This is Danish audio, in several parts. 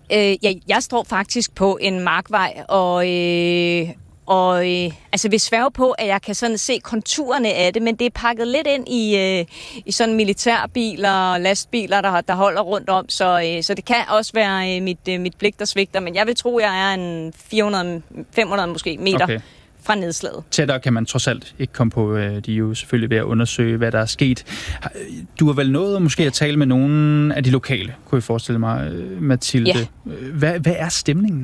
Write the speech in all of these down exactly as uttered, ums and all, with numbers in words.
Øh, ja, jeg står faktisk på en markvej, og, øh, og øh, altså vil sværge på, at jeg kan sådan se konturerne af det, men det er pakket lidt ind i, øh, i sådan militærbiler og lastbiler, der, der holder rundt om, så, øh, så det kan også være øh, mit, øh, mit blik, der svigter, men jeg vil tro, at jeg er en fire hundrede til fem hundrede måske meter okay. fra nedslaget. Tættere kan man trods alt ikke komme på. De er jo selvfølgelig ved at undersøge, hvad der er sket. Du har vel nået måske at tale med nogle af de lokale, kunne jeg forestille mig, Mathilde. Ja. Hvad, hvad er stemningen?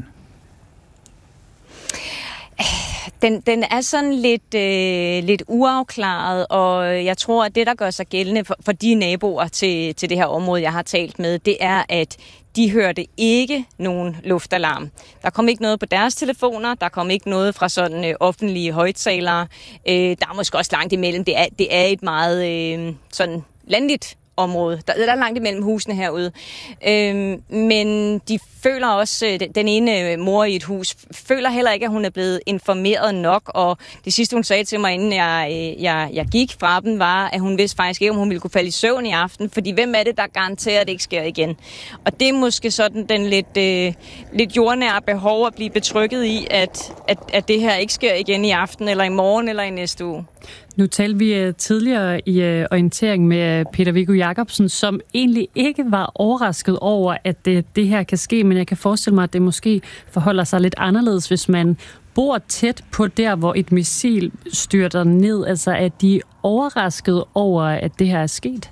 Den, den er sådan lidt, øh, lidt uafklaret, og jeg tror, at det, der gør sig gældende for, for de naboer til, til det her område, jeg har talt med, det er, at de hørte ikke nogen luftalarm. Der kom ikke noget på deres telefoner, der kom ikke noget fra sådan øh, offentlige højttalere. Øh, der er måske også langt imellem. Det er, det er et meget øh, sådan landligt område. Der, der er langt imellem husene herude. Øhm, men de føler også, den ene mor i et hus, føler heller ikke, at hun er blevet informeret nok, og det sidste, hun sagde til mig, inden jeg, jeg, jeg gik fra dem, var, at hun vidste faktisk ikke, om hun ville kunne falde i søvn i aften, fordi hvem er det, der garanterer, at det ikke sker igen? Og det er måske sådan den lidt, øh, lidt jordnære behov at blive betrygget i, at, at, at det her ikke sker igen i aften, eller i morgen, eller i næste uge. Nu talte vi tidligere i orientering med Peter Viggo Jacobsen, som egentlig ikke var overrasket over, at det, det her kan ske, men jeg kan forestille mig, at det måske forholder sig lidt anderledes, hvis man bor tæt på der, hvor et missil styrter ned. Altså, er de overrasket over, at det her er sket?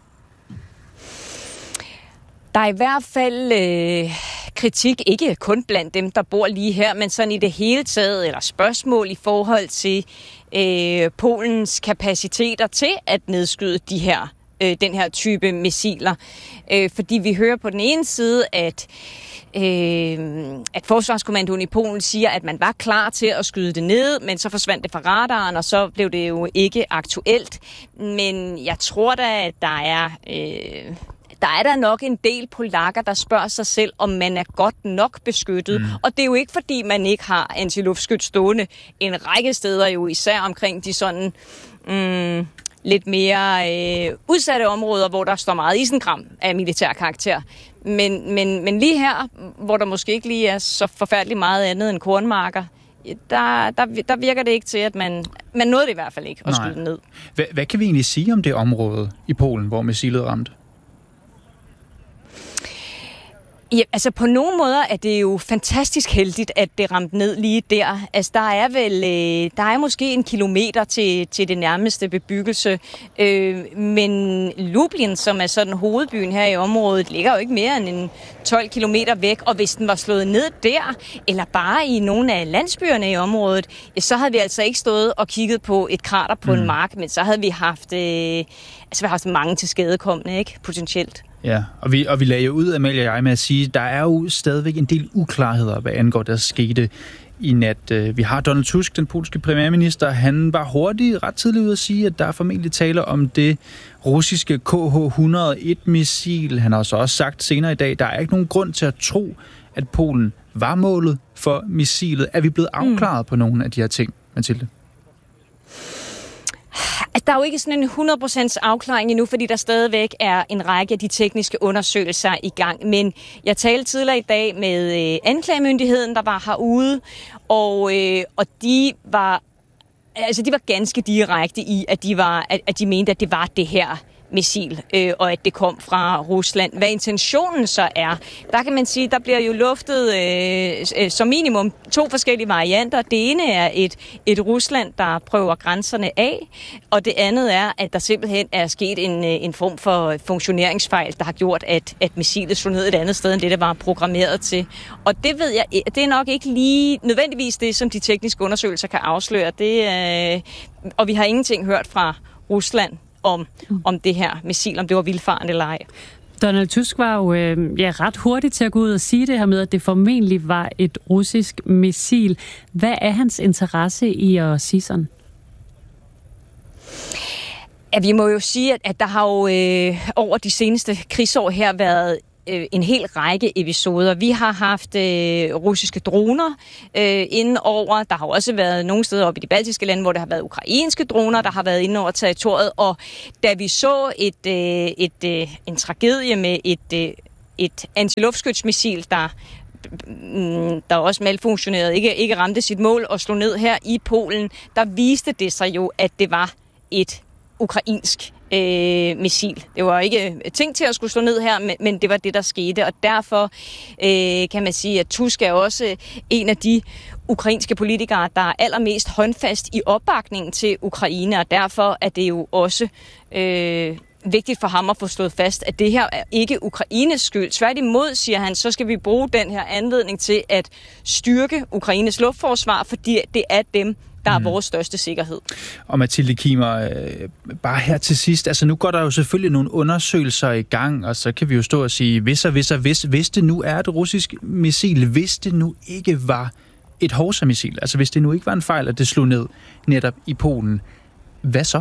Der er i hvert fald øh, kritik, ikke kun blandt dem, der bor lige her, men sådan i det hele taget, eller spørgsmål i forhold til øh, Polens kapaciteter til at nedskyde de her, øh, den her type missiler. Øh, fordi vi hører på den ene side, at Øh, at Forsvarskommandoen i Polen siger, at man var klar til at skyde det ned, men så forsvandt det fra radaren, og så blev det jo ikke aktuelt. Men jeg tror da, at der er... Øh, Der er der nok en del polakker, der spørger sig selv, om man er godt nok beskyttet. Mm. Og det er jo ikke, fordi man ikke har antiluftskyts stående en række steder, jo især omkring de sådan mm, lidt mere øh, udsatte områder, hvor der står meget isenkram af militær karakter. Men, men, men lige her, hvor der måske ikke lige er så forfærdeligt meget andet end kornmarker, Der, der, der virker det ikke til, at man... Man nåede det i hvert fald ikke at skyde den ned. Hvad, hvad kan vi egentlig sige om det område i Polen, hvor missilet ramte? Ja, altså på nogle måder er det jo fantastisk heldigt, at det ramte ned lige der. Altså der er vel, øh, der er måske en kilometer til, til det nærmeste bebyggelse, øh, men Lublin, som er sådan hovedbyen her i området, ligger jo ikke mere end en tolv kilometer væk, og hvis den var slået ned der, eller bare i nogle af landsbyerne i området, ja, så havde vi altså ikke stået og kigget på et krater på mm. en mark, men så havde vi haft, øh, altså vi har haft mange til skadekommende, ikke, potentielt. Ja, og vi, og vi lagde jo ud, Amalie og jeg, med at sige, at der er jo stadigvæk en del uklarheder, hvad angår der skete i nat. Vi har Donald Tusk, den polske premierminister. Han var hurtigt ret tidligt ude at sige, at der er formentlig tale om det russiske K H et hundrede og en-missil. Han har så også sagt senere i dag, at der er ikke nogen grund til at tro, at Polen var målet for missilet. Er vi blevet afklaret mm. på nogle af de her ting, Mathilde? Der er jo ikke sådan en hundrede procent afklaring endnu, fordi der stadigvæk er en række af de tekniske undersøgelser i gang. Men jeg talte tidligere i dag med øh, anklagemyndigheden, der var herude, og, øh, og de var altså de var ganske direkte i, at de var at, at de mente, at det var det her missil, øh, og at det kom fra Rusland. Hvad intentionen så er, der kan man sige, der bliver jo luftet øh, som minimum to forskellige varianter. Det ene er et, et Rusland, der prøver grænserne af, og det andet er, at der simpelthen er sket en, en form for funktioneringsfejl, der har gjort, at, at missilet slog ned et andet sted, end det, der var programmeret til. Og det ved jeg, det er nok ikke lige nødvendigvis det, som de tekniske undersøgelser kan afsløre. Det, øh, og vi har ingenting hørt fra Rusland Om, om det her missil, om det var vildfarende eller ej. Donald Tusk var jo øh, ja, ret hurtigt til at gå ud og sige det her med, at det formentlig var et russisk missil. Hvad er hans interesse i at sige sådan? Ja, vi må jo sige, at, at der har jo øh, over de seneste krigsår her været en hel række episoder. Vi har haft øh, russiske droner øh, inde over. Der har også været nogle steder oppe i de baltiske lande, hvor der har været ukrainske droner, der har været inde over territoriet. Og da vi så et, øh, et, øh, en tragedie med et, øh, et antiluftskytsmissil, der der også malfunktionerede, ikke, ikke ramte sit mål og slog ned her i Polen, der viste det sig jo, at det var et ukrainsk øh, missil. Det var ikke tænkt til at skulle slå ned her, men, men det var det, der skete. Og derfor øh, kan man sige, at Tusk er også en af de ukrainske politikere, der er allermest håndfast i opbakningen til Ukraine, og derfor er det jo også øh, vigtigt for ham at få slået fast, at det her er ikke Ukraines skyld. Tværtimod, siger han, så skal vi bruge den her anledning til at styrke Ukraines luftforsvar, fordi det er dem, der er vores største sikkerhed. Og Mathilde Kimer, øh, bare her til sidst, altså nu går der jo selvfølgelig nogle undersøgelser i gang, og så kan vi jo stå og sige, hvis og hvis og hvis, hvis det nu er et russisk missil, hvis det nu ikke var et Horsa-missil, altså hvis det nu ikke var en fejl, at det slog ned netop i Polen, hvad så?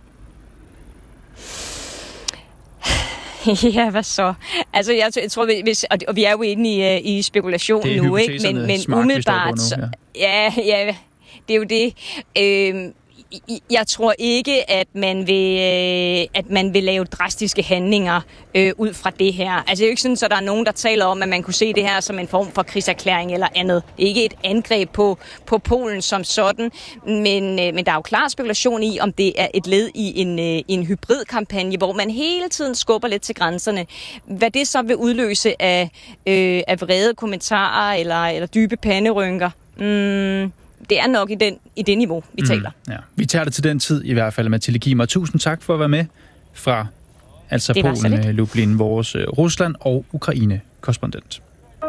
Ja, hvad så? Altså, jeg, jeg tror, hvis, og, og vi er jo inde i, i spekulation nu, ikke? Men, men smart, umiddelbart, nu, ja. ja, ja, det er jo det. Øhm, jeg tror ikke, at man vil, at man vil lave drastiske handlinger øh, ud fra det her. Altså, det er jo ikke sådan, at der er nogen, der taler om, at man kunne se det her som en form for krigserklæring eller andet. Det er ikke et angreb på, på Polen som sådan, men, øh, men der er jo klar spekulation i, om det er et led i en, øh, en hybridkampagne, hvor man hele tiden skubber lidt til grænserne. Hvad det så vil udløse af, øh, af vrede kommentarer eller, eller dybe panderynker, mm, det er nok i, den, i det niveau, vi mm, taler. Ja. Vi tager det til den tid i hvert fald, Mathilde Kimer. Tusind tak for at være med fra altså Polen, Lublin, vores uh, Rusland- og Ukraine-korrespondent.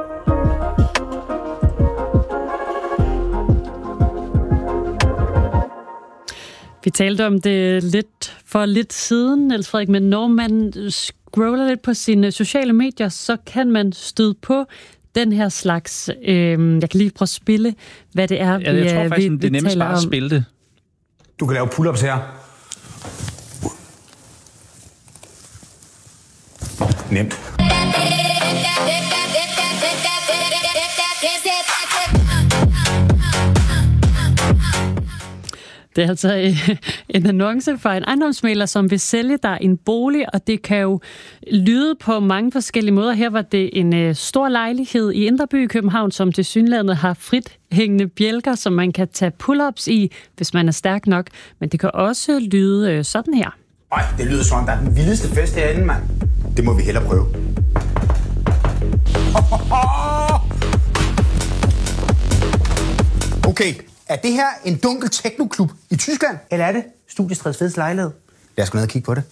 Vi talte om det lidt for lidt siden, Niels Frederik, men når man scroller lidt på sine sociale medier, så kan man støde på den her slags, øh, jeg kan lige prøve at spille, hvad det er, ja, jeg tror faktisk, vi, det er nemmest bare at spille det. Du kan lave pull-ups her. Nemt. Det er altså en annonce fra en ejendomsmægler, som vil sælge dig en bolig, og det kan jo lyde på mange forskellige måder. Her var det en stor lejlighed i Indre By i København, som tilsyneladende har frit hængende bjælker, som man kan tage pull-ups i, hvis man er stærk nok. Men det kan også lyde sådan her. Ej, det lyder som om, der er den vildeste fest herinde, mand. Det må vi hellere prøve. Okay. Er det her en dunkel teknoklub i Tyskland? Eller er det Studiestræds fedeste lejlighed? Lad os gå ned og kigge på det.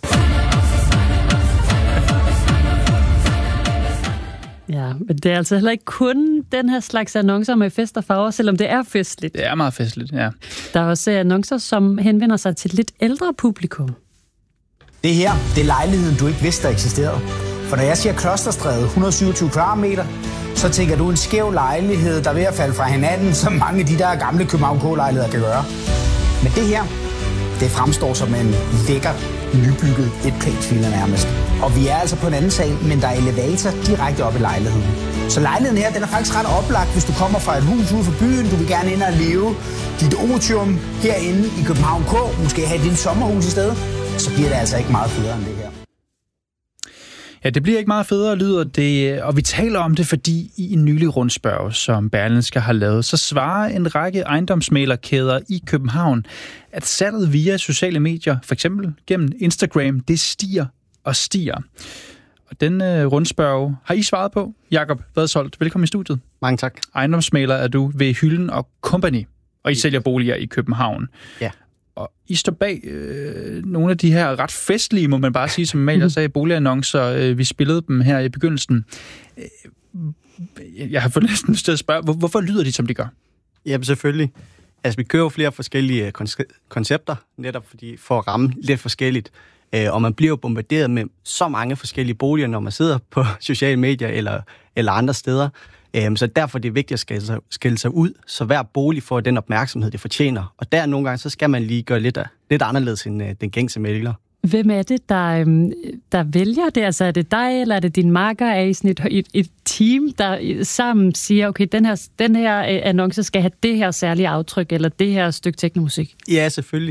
Ja, men det er altså heller ikke kun den her slags annoncer med fest og farver, selvom det er festligt. Det er meget festligt, ja. Der er også annoncer, som henvender sig til et lidt ældre publikum. Det her, det er lejligheden, du ikke vidste, der eksisterede. For når jeg siger Klosterstræde, et hundrede og syvogtyve kvadratmeter, så tænker du en skæv lejlighed, der er ved at falde fra hinanden, som mange af de der gamle København K-lejligheder kan gøre. Men det her, det fremstår som en lækker, nybygget etplansvilla nærmest. Og vi er altså på en anden sal, men der er elevator direkte op i lejligheden. Så lejligheden her, den er faktisk ret oplagt, hvis du kommer fra et hus ude for byen, du vil gerne ind og leve dit otium herinde i København K, måske have dit sommerhus i stedet, så bliver det altså ikke meget federe end det her. Ja, det bliver ikke meget federe, lyder det, og vi taler om det, fordi i en nylig rundspørg, som Berlingske har lavet, så svarer en række ejendomsmæglerkæder i København, at salget via sociale medier, for eksempel gennem Instagram, det stiger og stiger. Og den uh, rundspørg har I svaret på. Jakob Vadsholt, velkommen i studiet. Mange tak. Ejendomsmægler er du ved Hylden og Company, og I sælger boliger i København. Ja. Og I står bag øh, nogle af de her ret festlige, må man bare sige, som Maler sagde, boligannoncer. Øh, vi spillede dem her i begyndelsen. Øh, jeg har fået næsten lyst til at spørge, hvor, hvorfor lyder de, som de gør? Jamen selvfølgelig. Altså, vi kører jo flere forskellige koncepter, netop fordi for at ramme lidt forskelligt. Øh, og man bliver jo bombarderet med så mange forskellige boliger, når man sidder på sociale medier eller, eller andre steder. Så derfor er det vigtigt at skille sig, skille sig ud, så hver bolig får den opmærksomhed, det fortjener. Og der nogle gange, så skal man lige gøre lidt, lidt anderledes end den gængse mægler. Hvem er det, der, der vælger det? Altså er det dig, eller er det din makker? Er I sådan et, et, et team, der sammen siger, okay, den her, den her annonce skal have det her særlige aftryk, eller det her stykke teknomusik? Ja, selvfølgelig.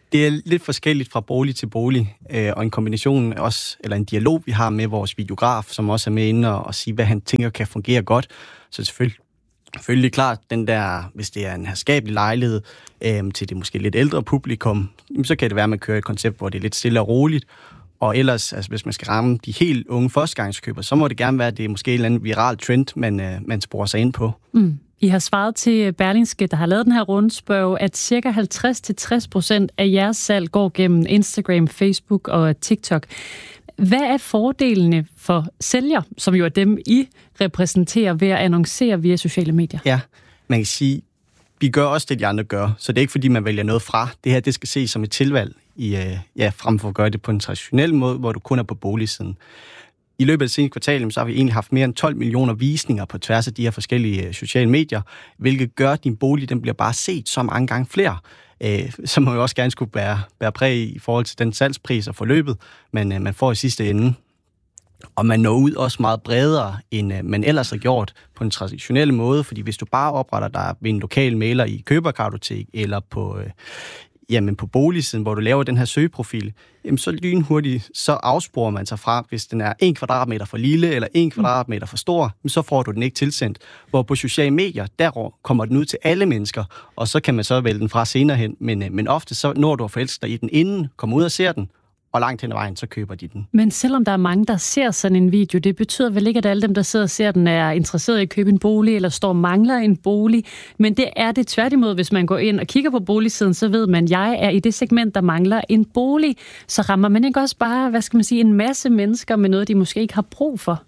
Det er lidt forskelligt fra bolig til bolig, øh, og en kombination også, eller en dialog, vi har med vores videograf, som også er med inde og, og sige, hvad han tænker kan fungere godt. Så selvfølgelig, selvfølgelig klart, den der, hvis det er en herskabelig lejlighed øh, til det måske lidt ældre publikum, så kan det være, at man kører et koncept, hvor det er lidt stille og roligt. Og ellers, altså, hvis man skal ramme de helt unge førstegangskøbere, så må det gerne være, at det er måske en eller anden viral trend, man, øh, man sporer sig ind på. Mm. I har svaret til Berlingske, der har lavet den her rundspørg, at cirka halvtreds til tres procent af jeres salg går gennem Instagram, Facebook og TikTok. Hvad er fordelene for sælger, som jo er dem, I repræsenterer ved at annoncere via sociale medier? Ja, man kan sige, vi gør også det, de andre gør, så det er ikke, fordi man vælger noget fra. Det her, det skal ses som et tilvalg, i, ja, frem for at gøre det på en traditionel måde, hvor du kun er på boligsiden. I løbet af det seneste kvartal, så har vi egentlig haft mere end tolv millioner visninger på tværs af de her forskellige sociale medier, hvilket gør, at din bolig den bliver bare set så mange gange flere, øh, som man jo også gerne skulle bære, bære præg i forhold til den salgspris og forløbet, men øh, man får i sidste ende. Og man når ud også meget bredere, end øh, man ellers har gjort på en traditionel måde, fordi hvis du bare opretter dig ved en lokal mailer i køberkartotek eller på... Øh, Jamen på boligsiden, hvor du laver den her søgeprofil, jamen så lynhurtigt, så afsporer man sig fra, hvis den er en kvadratmeter for lille eller en kvadratmeter for stor, så får du den ikke tilsendt. Hvor på sociale medier, der kommer den ud til alle mennesker, og så kan man så vælge den fra senere hen. Men, men ofte så når du at forelske dig i den inden, kommer ud og ser den, og langt hen ad vejen, så køber de den. Men selvom der er mange, der ser sådan en video, det betyder vel ikke, at alle dem, der sidder og ser den, er interesseret i at købe en bolig, eller står og mangler en bolig. Men det er det tværtimod, hvis man går ind og kigger på boligsiden, så ved man, at jeg er i det segment, der mangler en bolig. Så rammer man ikke også bare, hvad skal man sige, en masse mennesker med noget, de måske ikke har brug for?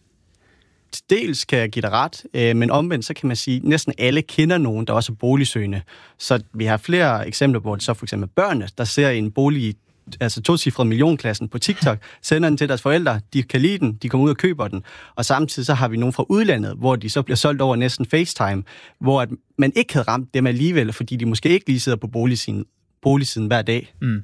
Dels kan jeg give dig ret, men omvendt så kan man sige, at næsten alle kender nogen, der også er boligsøgende. Så vi har flere eksempler, hvor det så for eksempel børnene, der ser en bolig, altså tocifret millionklassen på TikTok, sender den til deres forældre, de kan lide den, de kommer ud og køber den, og samtidig så har vi nogen fra udlandet, hvor de så bliver solgt over næsten FaceTime, hvor at man ikke havde ramt dem alligevel, fordi de måske ikke lige sidder på boligsiden, boligsiden hver dag. Mm.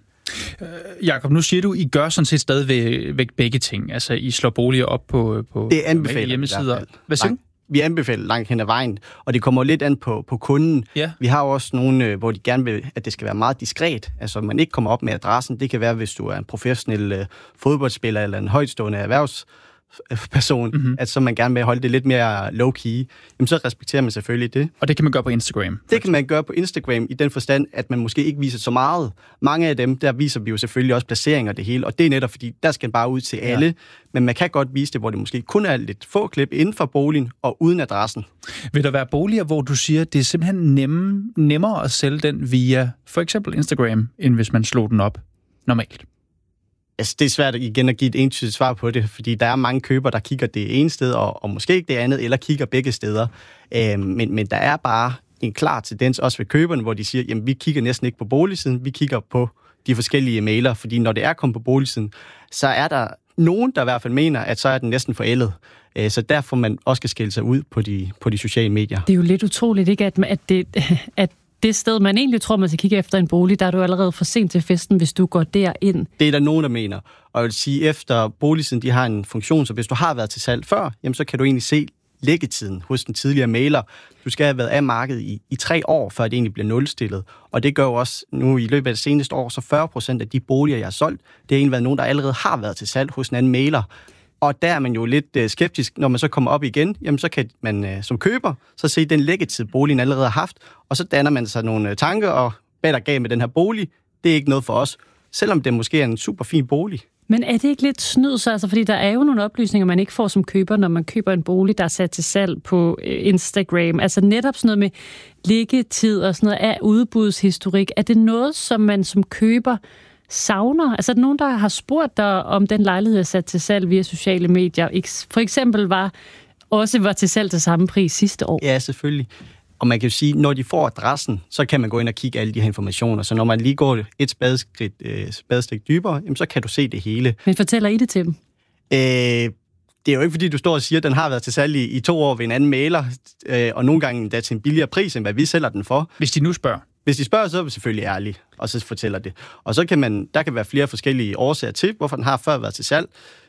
Øh, Jakob, nu siger du, I gør sådan set stadigvæk begge ting, altså I slår boliger op på, på det anbefaler hjemmesider. Hvad siger du? Vi anbefaler langt hen ad vejen, og det kommer lidt an på, på kunden. Ja. Vi har også nogle, hvor de gerne vil, at det skal være meget diskret, altså man ikke kommer op med adressen. Det kan være, hvis du er en professionel uh, fodboldspiller eller en højtstående erhvervsperson, mm-hmm. at så man gerne vil holde det lidt mere low-key, jamen så respekterer man selvfølgelig det. Og det kan man gøre på Instagram? Det kan man gøre på Instagram i den forstand, at man måske ikke viser så meget. Mange af dem, der viser vi jo selvfølgelig også placeringer og det hele, og det er netop fordi, der skal bare ud til alle. Ja. Men man kan godt vise det, hvor det måske kun er lidt få klip inden for boligen og uden adressen. Vil der være boliger, hvor du siger, at det er simpelthen nemme, nemmere at sælge den via for eksempel Instagram, end hvis man slog den op normalt? Altså, det er svært igen at give et entydigt svar på det, fordi der er mange købere, der kigger det ene sted, og, og måske ikke det andet, eller kigger begge steder. Øhm, men, men der er bare en klar tendens også ved køberne, hvor de siger, jamen vi kigger næsten ikke på boligsiden, vi kigger på de forskellige mailer, fordi når det er kommet på boligsiden, så er der nogen, der i hvert fald mener, at så er den næsten forældet. Så derfor man også skal skille sig ud på de, på de sociale medier. Det er jo lidt utroligt, ikke, at, at, det, at det sted, man egentlig tror, man skal kigge efter en bolig, der er du allerede for sent til festen, hvis du går derind. Det er der nogen, der mener. Og jeg vil sige, efter boligsiden, de har en funktion, så hvis du har været til salg før, jamen, så kan du egentlig se liggetiden hos den tidligere mailer. Du skal have været af markedet i, i tre år, før det egentlig bliver nulstillet. Og det gør jo også nu i løbet af det seneste år, så fyrre procent af de boliger, jeg har solgt, det har egentlig været nogen, der allerede har været til salg hos en anden mailer. Og der er man jo lidt øh, skeptisk, når man så kommer op igen, jamen så kan man øh, som køber så se den læggetid, boligen allerede har haft, og så danner man sig nogle øh, tanker, og hvad der gav med den her bolig, det er ikke noget for os, selvom det måske er en super fin bolig. Men er det ikke lidt snyd så? Altså, fordi der er jo nogle oplysninger, man ikke får som køber, når man køber en bolig, der er sat til salg på Instagram. Altså netop sådan noget med liggetid og sådan noget af udbudshistorik. Er det noget, som man som køber savner? Altså er der nogen, der har spurgt dig, om den lejlighed er sat til salg via sociale medier? For eksempel var også var til salg til samme pris sidste år. Ja, selvfølgelig. Og man kan jo sige, når de får adressen, så kan man gå ind og kigge alle de her informationer. Så når man lige går et spadestik, øh, spadestik dybere, jamen, så kan du se det hele. Men fortæller I det til dem? Øh, det er jo ikke, fordi du står og siger, at den har været til salg i, i to år ved en anden mailer, øh, og nogle gange endda til en billigere pris, end hvad vi sælger den for. Hvis de nu spørger? Hvis de spørger, så er vi selvfølgelig ærlige, og så fortæller det. Og så kan man, der kan være flere forskellige årsager til, hvorfor den har før været til salg.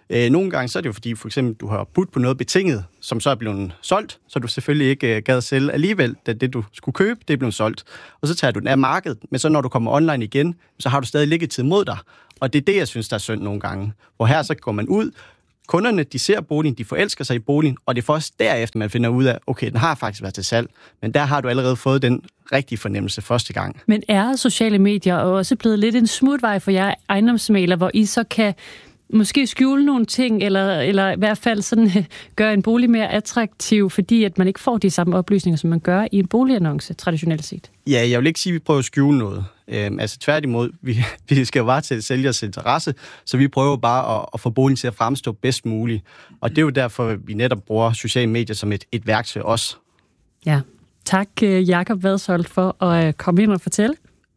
Øh, nogle gange så er det jo fordi, for eksempel, du har budt på noget betinget, som så er blevet solgt, så du selvfølgelig ikke øh, gad sælge alligevel, da det du skulle købe, det er blevet solgt. Og så tager du den af markedet, men så når du kommer online igen, så har du stadig liggetid mod dig. Og det er det, jeg synes, der er synd nogle gange. Hvor her så går man ud, kunderne, de ser boligen, de forelsker sig i boligen, og det er først derefter, man finder ud af, okay, den har faktisk været til salg, men der har du allerede fået den rigtige fornemmelse første gang. Men er sociale medier også blevet lidt en smutvej for jer ejendomsmæglere, hvor I så kan måske skjule nogle ting, eller, eller i hvert fald sådan, gøre en bolig mere attraktiv, fordi at man ikke får de samme oplysninger, som man gør i en boligannonce, traditionelt set? Ja, jeg vil ikke sige, at vi prøver at skjule noget. Øhm, altså tværtimod, vi, vi skal jo bare til sælgers interesse, så vi prøver bare at, at få boligen til at fremstå bedst muligt. Og det er jo derfor, vi netop bruger sociale medier som et, et værktøj også. Ja, tak Jakob Vadsholt for at komme ind og fortælle.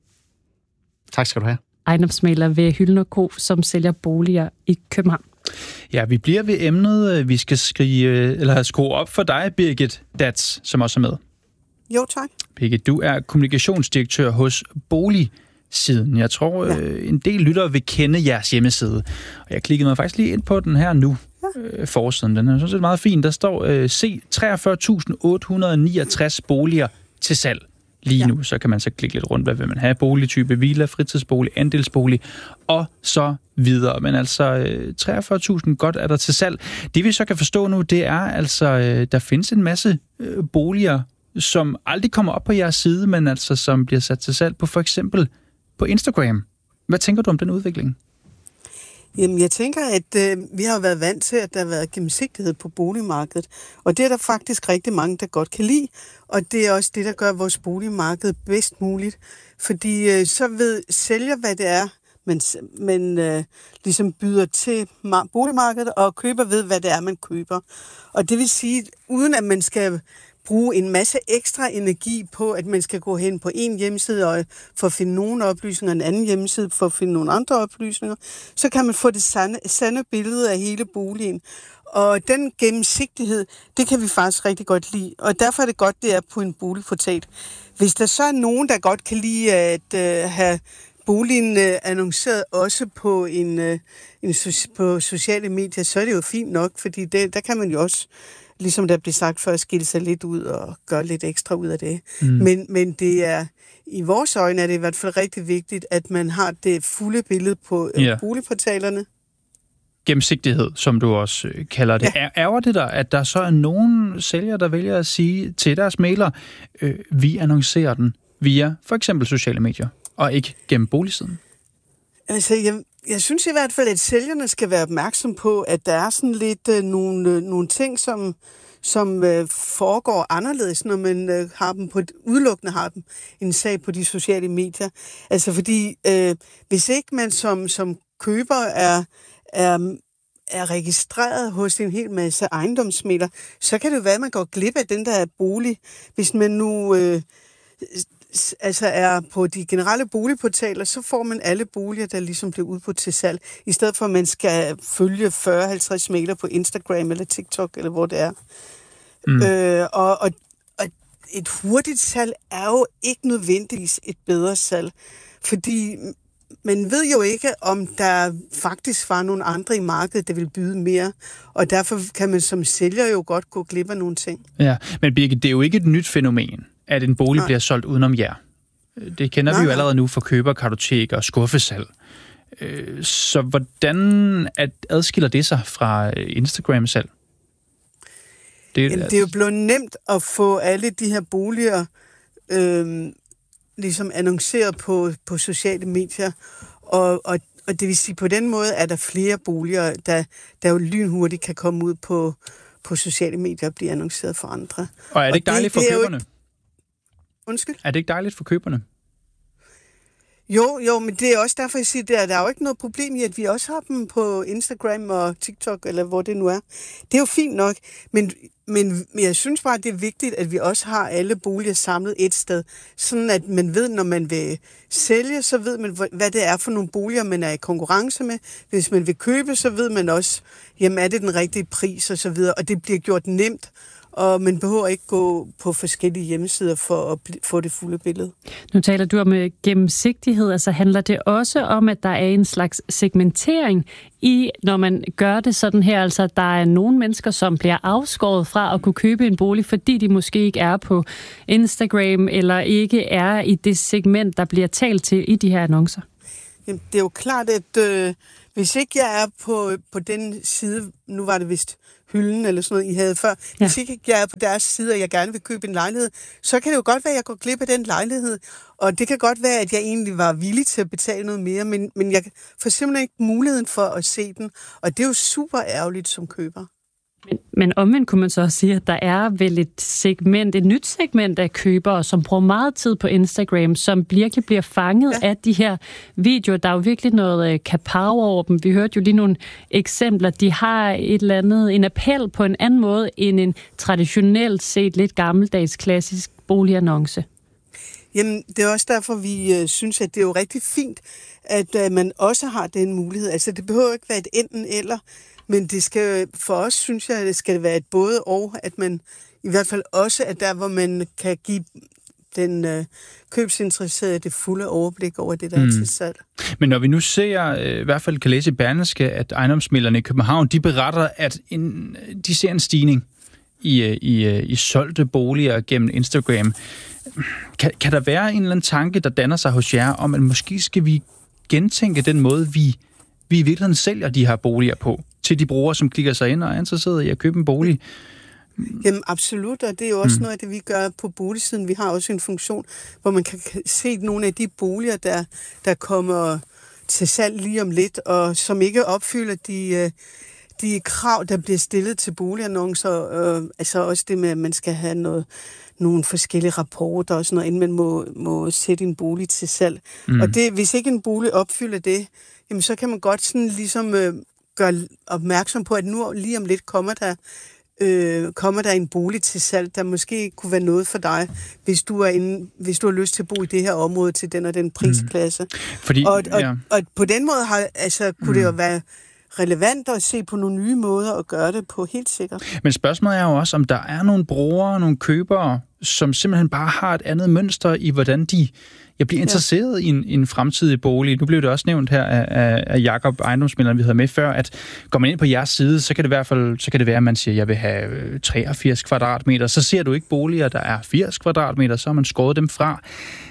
Tak skal du have. Ejendomsmægler ved Hylden og Co., som sælger boliger i København. Ja, vi bliver ved emnet. Vi skal skrive, eller skrue op for dig, Birgit Dats, som også er med. Jo, tak. Birgit, du er kommunikationsdirektør hos Boligsiden. Jeg tror, ja. øh, en del lyttere vil kende jeres hjemmeside. Og jeg klikkede mig faktisk lige ind på den her nu. Ja. Forsiden. Den er sådan set meget fin. Der står øh, C treogfyrre tusind otte hundrede niogtres boliger til salg. Lige ja. nu, så kan man så klikke lidt rundt, hvad vil man have? Boligtype, villa, fritidsbolig, andelsbolig og så videre. Men altså treogfyrre tusind godt er der til salg. Det vi så kan forstå nu, det er altså, der findes en masse øh, boliger, som aldrig kommer op på jeres side, men altså som bliver sat til salg på for eksempel på Instagram. Hvad tænker du om den udvikling? Jamen, jeg tænker, at øh, vi har været vant til, at der har været gennemsigtighed på boligmarkedet. Og det er der faktisk rigtig mange, der godt kan lide. Og det er også det, der gør vores boligmarked bedst muligt. Fordi øh, så ved sælger, hvad det er, man, man øh, ligesom byder til boligmarkedet, og køber ved, hvad det er, man køber. Og det vil sige, uden at man skal bruge en masse ekstra energi på, at man skal gå hen på en hjemmeside og for at finde nogle oplysninger, en anden hjemmeside for at finde nogle andre oplysninger, så kan man få det sande, sande billede af hele boligen. Og den gennemsigtighed, det kan vi faktisk rigtig godt lide. Og derfor er det godt, det er på en boligportal. Hvis der så er nogen, der godt kan lide at uh, have boligen uh, annonceret også på, en, uh, en, på sociale medier, så er det jo fint nok, fordi det, der kan man jo også, ligesom der blev sagt før, skille sig lidt ud og gøre lidt ekstra ud af det. Mm. Men, men det er, i vores øjne er det i hvert fald rigtig vigtigt, at man har det fulde billede på yeah. boligportalerne. Gennemsigtighed, som du også kalder det. Ja. Ærger det dig, at der så er nogen sælgere, der vælger at sige til deres mailer, øh, vi annoncerer den via for eksempel sociale medier, og ikke gennem Boligsiden? Altså, jeg, jeg synes i hvert fald, at sælgerne skal være opmærksom på, at der er sådan lidt øh, nogle, øh, nogle ting, som, som øh, foregår anderledes, når man øh, har dem på, udelukkende har dem en sag på de sociale medier. Altså, fordi øh, hvis ikke man som, som køber er er, er registreret hos en hel masse ejendomsmæglere, så kan det jo være, at man går glip af den der bolig. Hvis man nu øh, altså er på de generelle boligportaler, så får man alle boliger, der ligesom bliver udbudt til salg, i stedet for at man skal følge fyrre til halvtreds mailer på Instagram eller TikTok, eller hvor det er. Mm. Øh, og, og, og et hurtigt salg er jo ikke nødvendigvis et bedre salg, fordi man ved jo ikke, om der faktisk var nogle andre i markedet, der vil byde mere. Og derfor kan man som sælger jo godt gå glip af nogle ting. Ja, men Birgit, det er jo ikke et nyt fænomen, at en bolig Nej. bliver solgt udenom jer. Det kender Nej. vi jo allerede nu for køberkartotek og skuffesalg. Så hvordan adskiller det sig fra Instagram-salg? Det, Jamen, det er jo blevet nemt at få alle de her boliger øh, ligesom annonceret på, på sociale medier, og, og, og det vil sige, på den måde er der flere boliger, der, der jo lynhurtigt kan komme ud på, på sociale medier og blive annonceret for andre. Og er det ikke dejligt det, for køberne? Ikke... Undskyld? Er det ikke dejligt for køberne? Jo, jo, men det er også derfor, jeg siger, at der er jo ikke noget problem i, at vi også har dem på Instagram og TikTok, eller hvor det nu er. Det er jo fint nok, men, men jeg synes bare, det er vigtigt, at vi også har alle boliger samlet et sted, sådan at man ved, når man vil sælge, så ved man, hvad det er for nogle boliger, man er i konkurrence med. Hvis man vil købe, så ved man også, jamen er det den rigtige pris, og så videre, og det bliver gjort nemt og man behøver ikke gå på forskellige hjemmesider for at få det fulde billede. Nu taler du om gennemsigtighed, altså handler det også om, at der er en slags segmentering i, når man gør det sådan her, altså der er nogle mennesker, som bliver afskåret fra at kunne købe en bolig, fordi de måske ikke er på Instagram, eller ikke er i det segment, der bliver talt til i de her annoncer? Jamen, det er jo klart, at øh, hvis ikke jeg er på, på den side, nu var det vist hylden eller sådan noget, I havde før, ja. Hvis ikke jeg er på deres side, og jeg gerne vil købe en lejlighed, så kan det jo godt være, at jeg går glip af den lejlighed, og det kan godt være, at jeg egentlig var villig til at betale noget mere, men, men jeg får simpelthen ikke muligheden for at se den, og det er jo super ærgerligt som køber. Men, men omvendt kunne man så også sige, at der er vel et segment, et nyt segment af købere, som bruger meget tid på Instagram, som virkelig bliver fanget ja. af de her videoer. Der er jo virkelig noget kapow over dem. Vi hørte jo lige nogle eksempler. De har et eller andet, en appel på en anden måde end en traditionelt set lidt gammeldags klassisk boligannonce. Jamen, det er også derfor, vi øh, synes, at det er jo rigtig fint, at øh, man også har den mulighed. Altså, det behøver ikke være et enten eller, men det skal, for os, synes jeg, det skal være et både og, at man i hvert fald også er der, hvor man kan give den øh, købsinteresserede det fulde overblik over det, der mm. er til salg. Men når vi nu ser, øh, i hvert fald kan læse i Berlingske, at ejendomsmæglerne i København, de beretter, at en, de ser en stigning i, i, i solgte boliger gennem Instagram. Kan, kan der være en eller anden tanke, der danner sig hos jer, om at måske skal vi gentænke den måde, vi, vi i virkeligheden sælger de her boliger på, til de brugere, som klikker sig ind og er interesseret i at købe en bolig? Jamen absolut, og det er jo også mm. noget af det, vi gør på boligsiden. Vi har også en funktion, hvor man kan se nogle af de boliger, der, der kommer til salg lige om lidt, og som ikke opfylder de, de krav, der bliver stillet til boligannoncer. Øh, altså også det med, at man skal have noget, nogle forskellige rapporter og sådan noget, inden man må, må sætte en bolig til salg. Mm. Og det, hvis ikke en bolig opfylder det, jamen så kan man godt sådan ligesom øh, gøre opmærksom på, at nu lige om lidt kommer der Øh, kommer der en bolig til salg, der måske kunne være noget for dig, hvis du, er inde, hvis du har lyst til at bo i det her område til den og den prisklasse. Mm. Fordi, og, og, ja. og, og på den måde har, altså, kunne mm. det jo være relevant at se på nogle nye måder at gøre det på, helt sikkert. Men spørgsmålet er jo også, om der er nogle brugere, nogle købere, som simpelthen bare har et andet mønster i, hvordan de jeg bliver interesseret ja. i, en, i en fremtidig bolig. Nu blev det også nævnt her af, af Jakob, ejendomsmægleren, vi havde med før, at går man ind på jeres side, så kan det i hvert fald, så kan det være, at man siger, at jeg vil have treogfirs kvadratmeter. Så ser du ikke boliger, der er firs kvadratmeter, så har man skåret dem fra.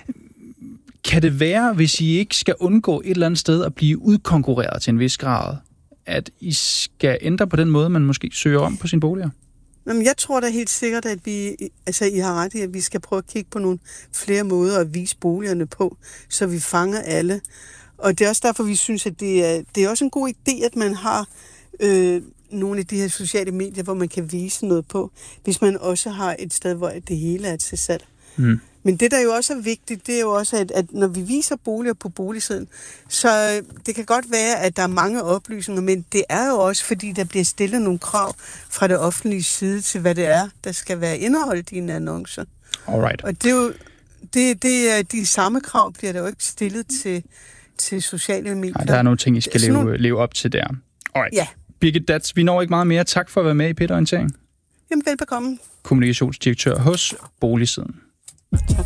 Kan det være, hvis I ikke skal undgå et eller andet sted at blive udkonkurreret til en vis grad, at I skal ændre på den måde, man måske søger om på sine boliger? Jamen, jeg tror da helt sikkert, at vi, altså I har ret i, at vi skal prøve at kigge på nogle flere måder at vise boligerne på, så vi fanger alle. Og det er også derfor, vi synes, at det er, det er også en god idé, at man har øh, nogle af de her sociale medier, hvor man kan vise noget på, hvis man også har et sted, hvor det hele er til salg. Mm. Men det, der jo også er vigtigt, det er jo også, at, at når vi viser boliger på boligsiden, så det kan godt være, at der er mange oplysninger, men det er jo også, fordi der bliver stillet nogle krav fra det offentlige side til, hvad det er, der skal være indeholdt i en annonce. Alright. Og det er jo, det, det er, de samme krav bliver der jo ikke stillet til, til sociale medier. Nej, der er nogle ting, I skal leve, nogle... leve op til der. Alright. Ja. Birgit Datz, vi når ikke meget mere. Tak for at være med i P et Orientering. Jamen, velbekomme. Kommunikationsdirektør hos Boligsiden. Tak.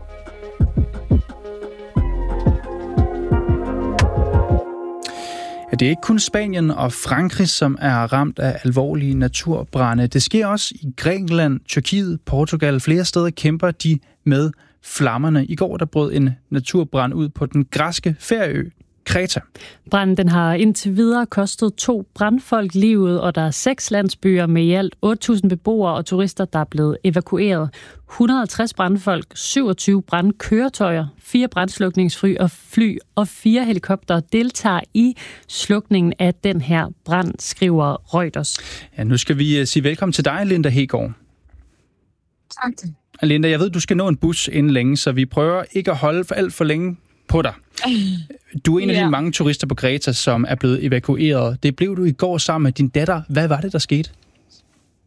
Ja, det er ikke kun Spanien og Frankrig, som er ramt af alvorlige naturbrande. Det sker også i Grækenland, Tyrkiet, Portugal. Flere steder kæmper de med flammerne. I går der brød en naturbrand ud på den græske ferieø Kreta. Branden den har indtil videre kostet to brandfolk livet, og der er seks landsbyer med i alt otte tusind beboere og turister, der er blevet evakueret. et hundrede og halvtreds brandfolk, syvogtyve brandkøretøjer, fire brandslukningsfly og fly og fire helikoptere deltager i slukningen af den her brand, skriver Reuters. Ja, nu skal vi sige velkommen til dig, Linda Hegaard. Tak til. Linda, jeg ved, du skal nå en bus inden længe, så vi prøver ikke at holde for alt for længe på dig. Du er en af ja. de mange turister på Kreta, som er blevet evakueret. Det blev du i går sammen med din datter. Hvad var det, der skete?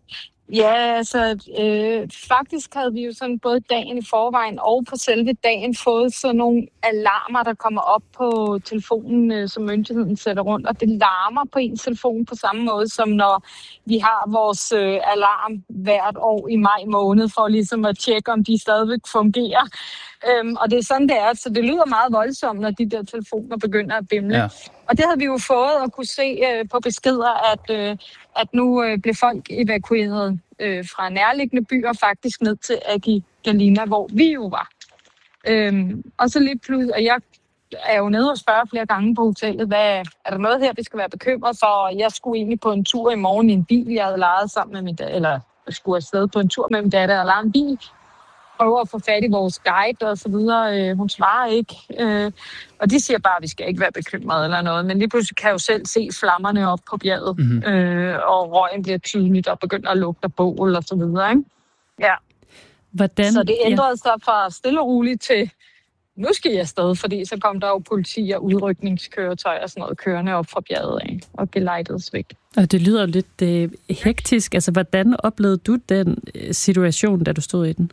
Ja, altså øh, faktisk havde vi jo sådan både dagen i forvejen og på selve dagen fået sådan nogle alarmer, der kommer op på telefonen, øh, som myndigheden sætter rundt. Og det larmer på ens telefon på samme måde, som når vi har vores øh, alarm hvert år i maj måned, for ligesom at tjekke, om de stadigvæk fungerer. Øhm, og det er sådan, det er. Så det lyder meget voldsomt, når de der telefoner begynder at bimle. Ja. Og det havde vi jo fået at kunne se øh, på beskeder, at, øh, at nu øh, blev folk evakueret øh, fra nærliggende byer faktisk ned til Agi Galina, hvor vi jo var. Øhm, og så lige pludselig, og jeg er jo nede og spørger flere gange på hotellet, hvad, er der noget her, vi skal være bekymret for? Jeg skulle egentlig på en tur i morgen i en bil, jeg havde lejet sammen med min datter, eller jeg skulle afsted på en tur med min datter og lejet en bil. Prøver at få fat i vores guide og så videre. Øh, hun svarer ikke. Øh, og de siger bare, at vi skal ikke være bekymrede eller noget. Men lige pludselig kan jeg jo selv se flammerne op på bjerget. Mm-hmm. Øh, og røgen bliver tydeligt og begynder at lugte af bål og så videre. Ikke? Ja. Hvordan? Så det ændrede sig fra stille og roligt til, nu skal jeg afsted, fordi så kom der jo politi og udrykningskøretøj og sådan noget kørende op fra bjerget af og gelejtedes væk. Og det lyder lidt øh, hektisk. Altså, hvordan oplevede du den situation, da du stod i den?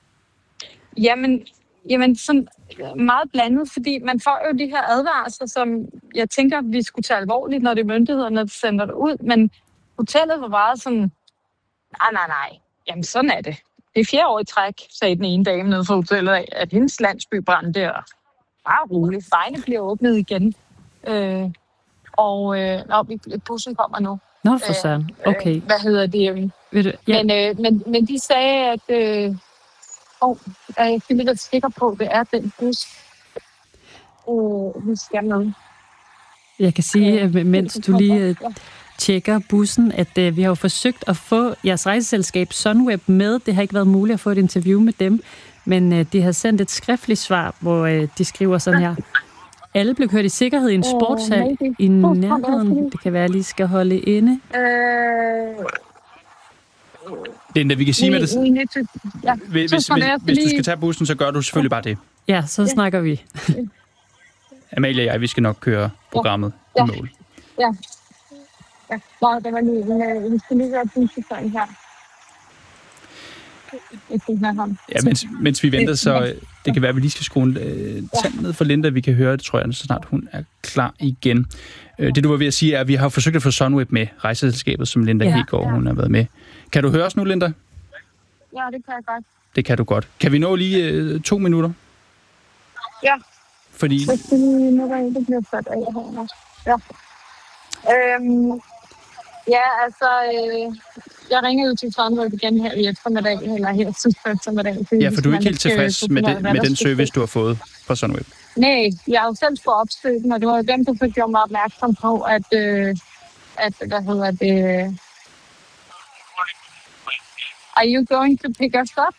Jamen, jamen sådan meget blandet, fordi man får jo de her advarsler, som jeg tænker, vi skulle tage alvorligt, når det er myndighederne, der sender det ud. Men hotellet var bare sådan, nej, nej, nej, jamen sådan er det. Det er fjerde år i træk, sagde den ene dame nede fra hotellet af, at hendes landsby brændte der. Bare roligt, vejene bliver åbnet igen. Øh, og øh, nå, bussen kommer nu. Nå, for søren. Okay. Øh, hvad hedder det? Ved du, ja. men, øh, men, men de sagde, at... Øh, Og jeg er lidt sikker på, at det er den bus, øh, vi skal med. Jeg kan sige, at mens du lige tjekker bussen, at uh, vi har jo forsøgt at få jeres rejseselskab Sunweb med. Det har ikke været muligt at få et interview med dem, men uh, de har sendt et skriftligt svar, hvor uh, de skriver sådan her. Alle blev kørt i sikkerhed i en sportshal uh, i nærheden. Det kan være, at I lige skal holde inde. Øh... Linda, vi kan sige med det. Ja. Hvis, hvis, hvis du skal tage bussen, så gør du selvfølgelig bare det. Ja, så ja. snakker vi. Amalie og jeg, vi skal nok køre programmet ja. i mål. Ja. Ja. Nå, det var lige, vi skal lige gøre bussetøjen her. Ja, mens, mens vi venter, så det kan være, at vi lige skal skrue en øh, tand ned for Linda. Vi kan høre det, tror jeg, så snart hun er klar igen. Det, du var ved at sige, er, at vi har forsøgt at få Sunweb med, rejseselskabet, som Linda ja. Hegård, hun har været med. Kan du høre os nu, Linda? Ja, det kan jeg godt. Det kan du godt. Kan vi nå lige øh, to minutter? Ja. Fordi... Jeg skal lige nå, der ikke bliver sat af her. Ja. Øhm, ja, altså... Øh, jeg ringer ud til Sunweb igen her i eftermiddag, eller her sidst på eftermiddag. Ja, for du er ikke helt tilfreds med, det, med den service, du har fået fra Sunweb? Nej, jeg har jo selv skulle opstøtte den, og det var jo dem, der fik gjort mig opmærksom på, at, øh, at hvad hedder det... Are you going to pick us up?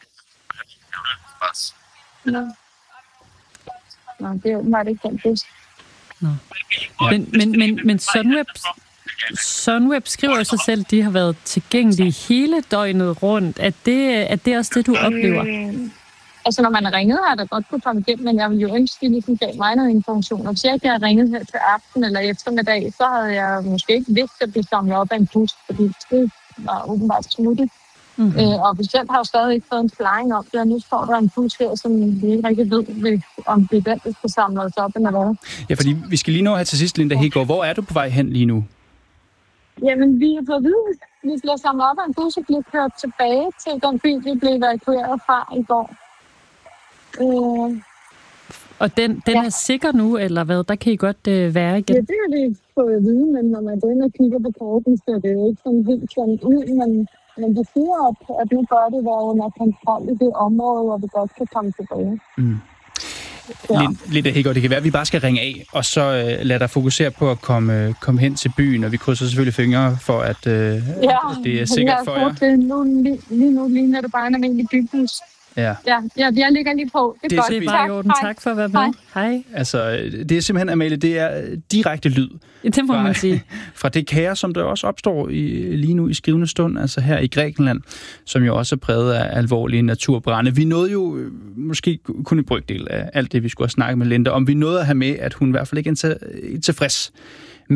No. Nå, det er åbenbart ikke den bus. Nå. Men, men, men, men Sunweb, Sunweb skriver jo sig selv, at de har været tilgængelige hele døgnet rundt. Er det, er det også det, du oplever? Mm. Altså, når man ringede, har der godt kunne komme igennem, men jeg ville jo ønske, at de ligesom gav mig noget information. Og hvis jeg ikke havde ringet her til aften eller eftermiddag, så havde jeg måske ikke vidst, at blive samlet op af en bus, fordi det var åbenbart smuttet. Mm-hmm. Øh, og officielt har jo stadig ikke fået en flying om det, og nu står der en bus her, som vi ikke rigtig ved, om det er den, der skal samle os op eller hvad. Ja, fordi vi skal lige nå her til sidst, Linda Hegård. Hvor er du på vej hen lige nu? Jamen, vi er på vide. Vi bliver samlet op af en bus og bliver kørt tilbage til den by, vi blev evakueret fra i går. Øh, og den, den ja. er sikker nu, eller hvad? Der kan I godt øh, være igen? Ja, det er det fået at vide, men når man går ind og kigger på korten, så er det jo ikke sådan helt sådan ud, men, men det siger, at, at nu bør det være under kontrol i det område, hvor vi godt kan komme tilbage. Mm. Ja. Linda Hegård, det kan være, at vi bare skal ringe af, og så øh, lade dig fokusere på at komme, øh, komme hen til byen, og vi krydser selvfølgelig fingre for, at øh, ja, det er sikkert for jer. Ja, nu, lige, lige nu ligner det bare en almindelig bybus. Ja. Ja, ja, jeg ligger lige på. Det er, det, det er bare i orden. Tak for at være med. Hej. Hej. Altså, det er simpelthen, Amalie, det er direkte lyd. Det må fra, man sige. Fra det kaos, som der også opstår i, lige nu i skrivende stund, altså her i Grækenland, som jo også er præget af alvorlige naturbrande. Vi nåede jo måske kun en brøkdel af alt det, vi skulle have snakket med Linda om. Vi nåede at have med, at hun i hvert fald ikke er tilfreds med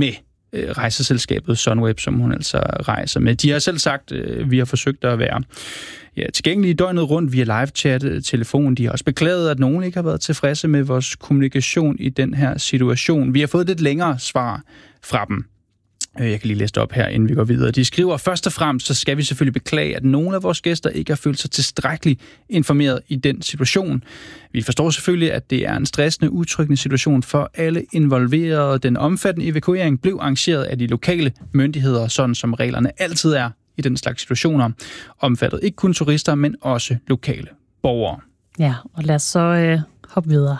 øh, rejseselskabet Sunweb, som hun altså rejser med. De har selv sagt, øh, vi har forsøgt at være ja, tilgængelige døgnet rundt via live-chat, telefon. De har også beklaget, at nogen ikke har været tilfredse med vores kommunikation i den her situation. Vi har fået lidt længere svar fra dem. Jeg kan lige læse det op her, inden vi går videre. De skriver, først og fremmest, så skal vi selvfølgelig beklage, at nogle af vores gæster ikke har følt sig tilstrækkeligt informeret i den situation. Vi forstår selvfølgelig, at det er en stressende, utryggende situation for alle involverede. Den omfattende evakuering blev arrangeret af de lokale myndigheder, sådan som reglerne altid er i den slags situationer. Omfattet ikke kun turister, men også lokale borgere. Ja, og lad os så øh, hoppe videre.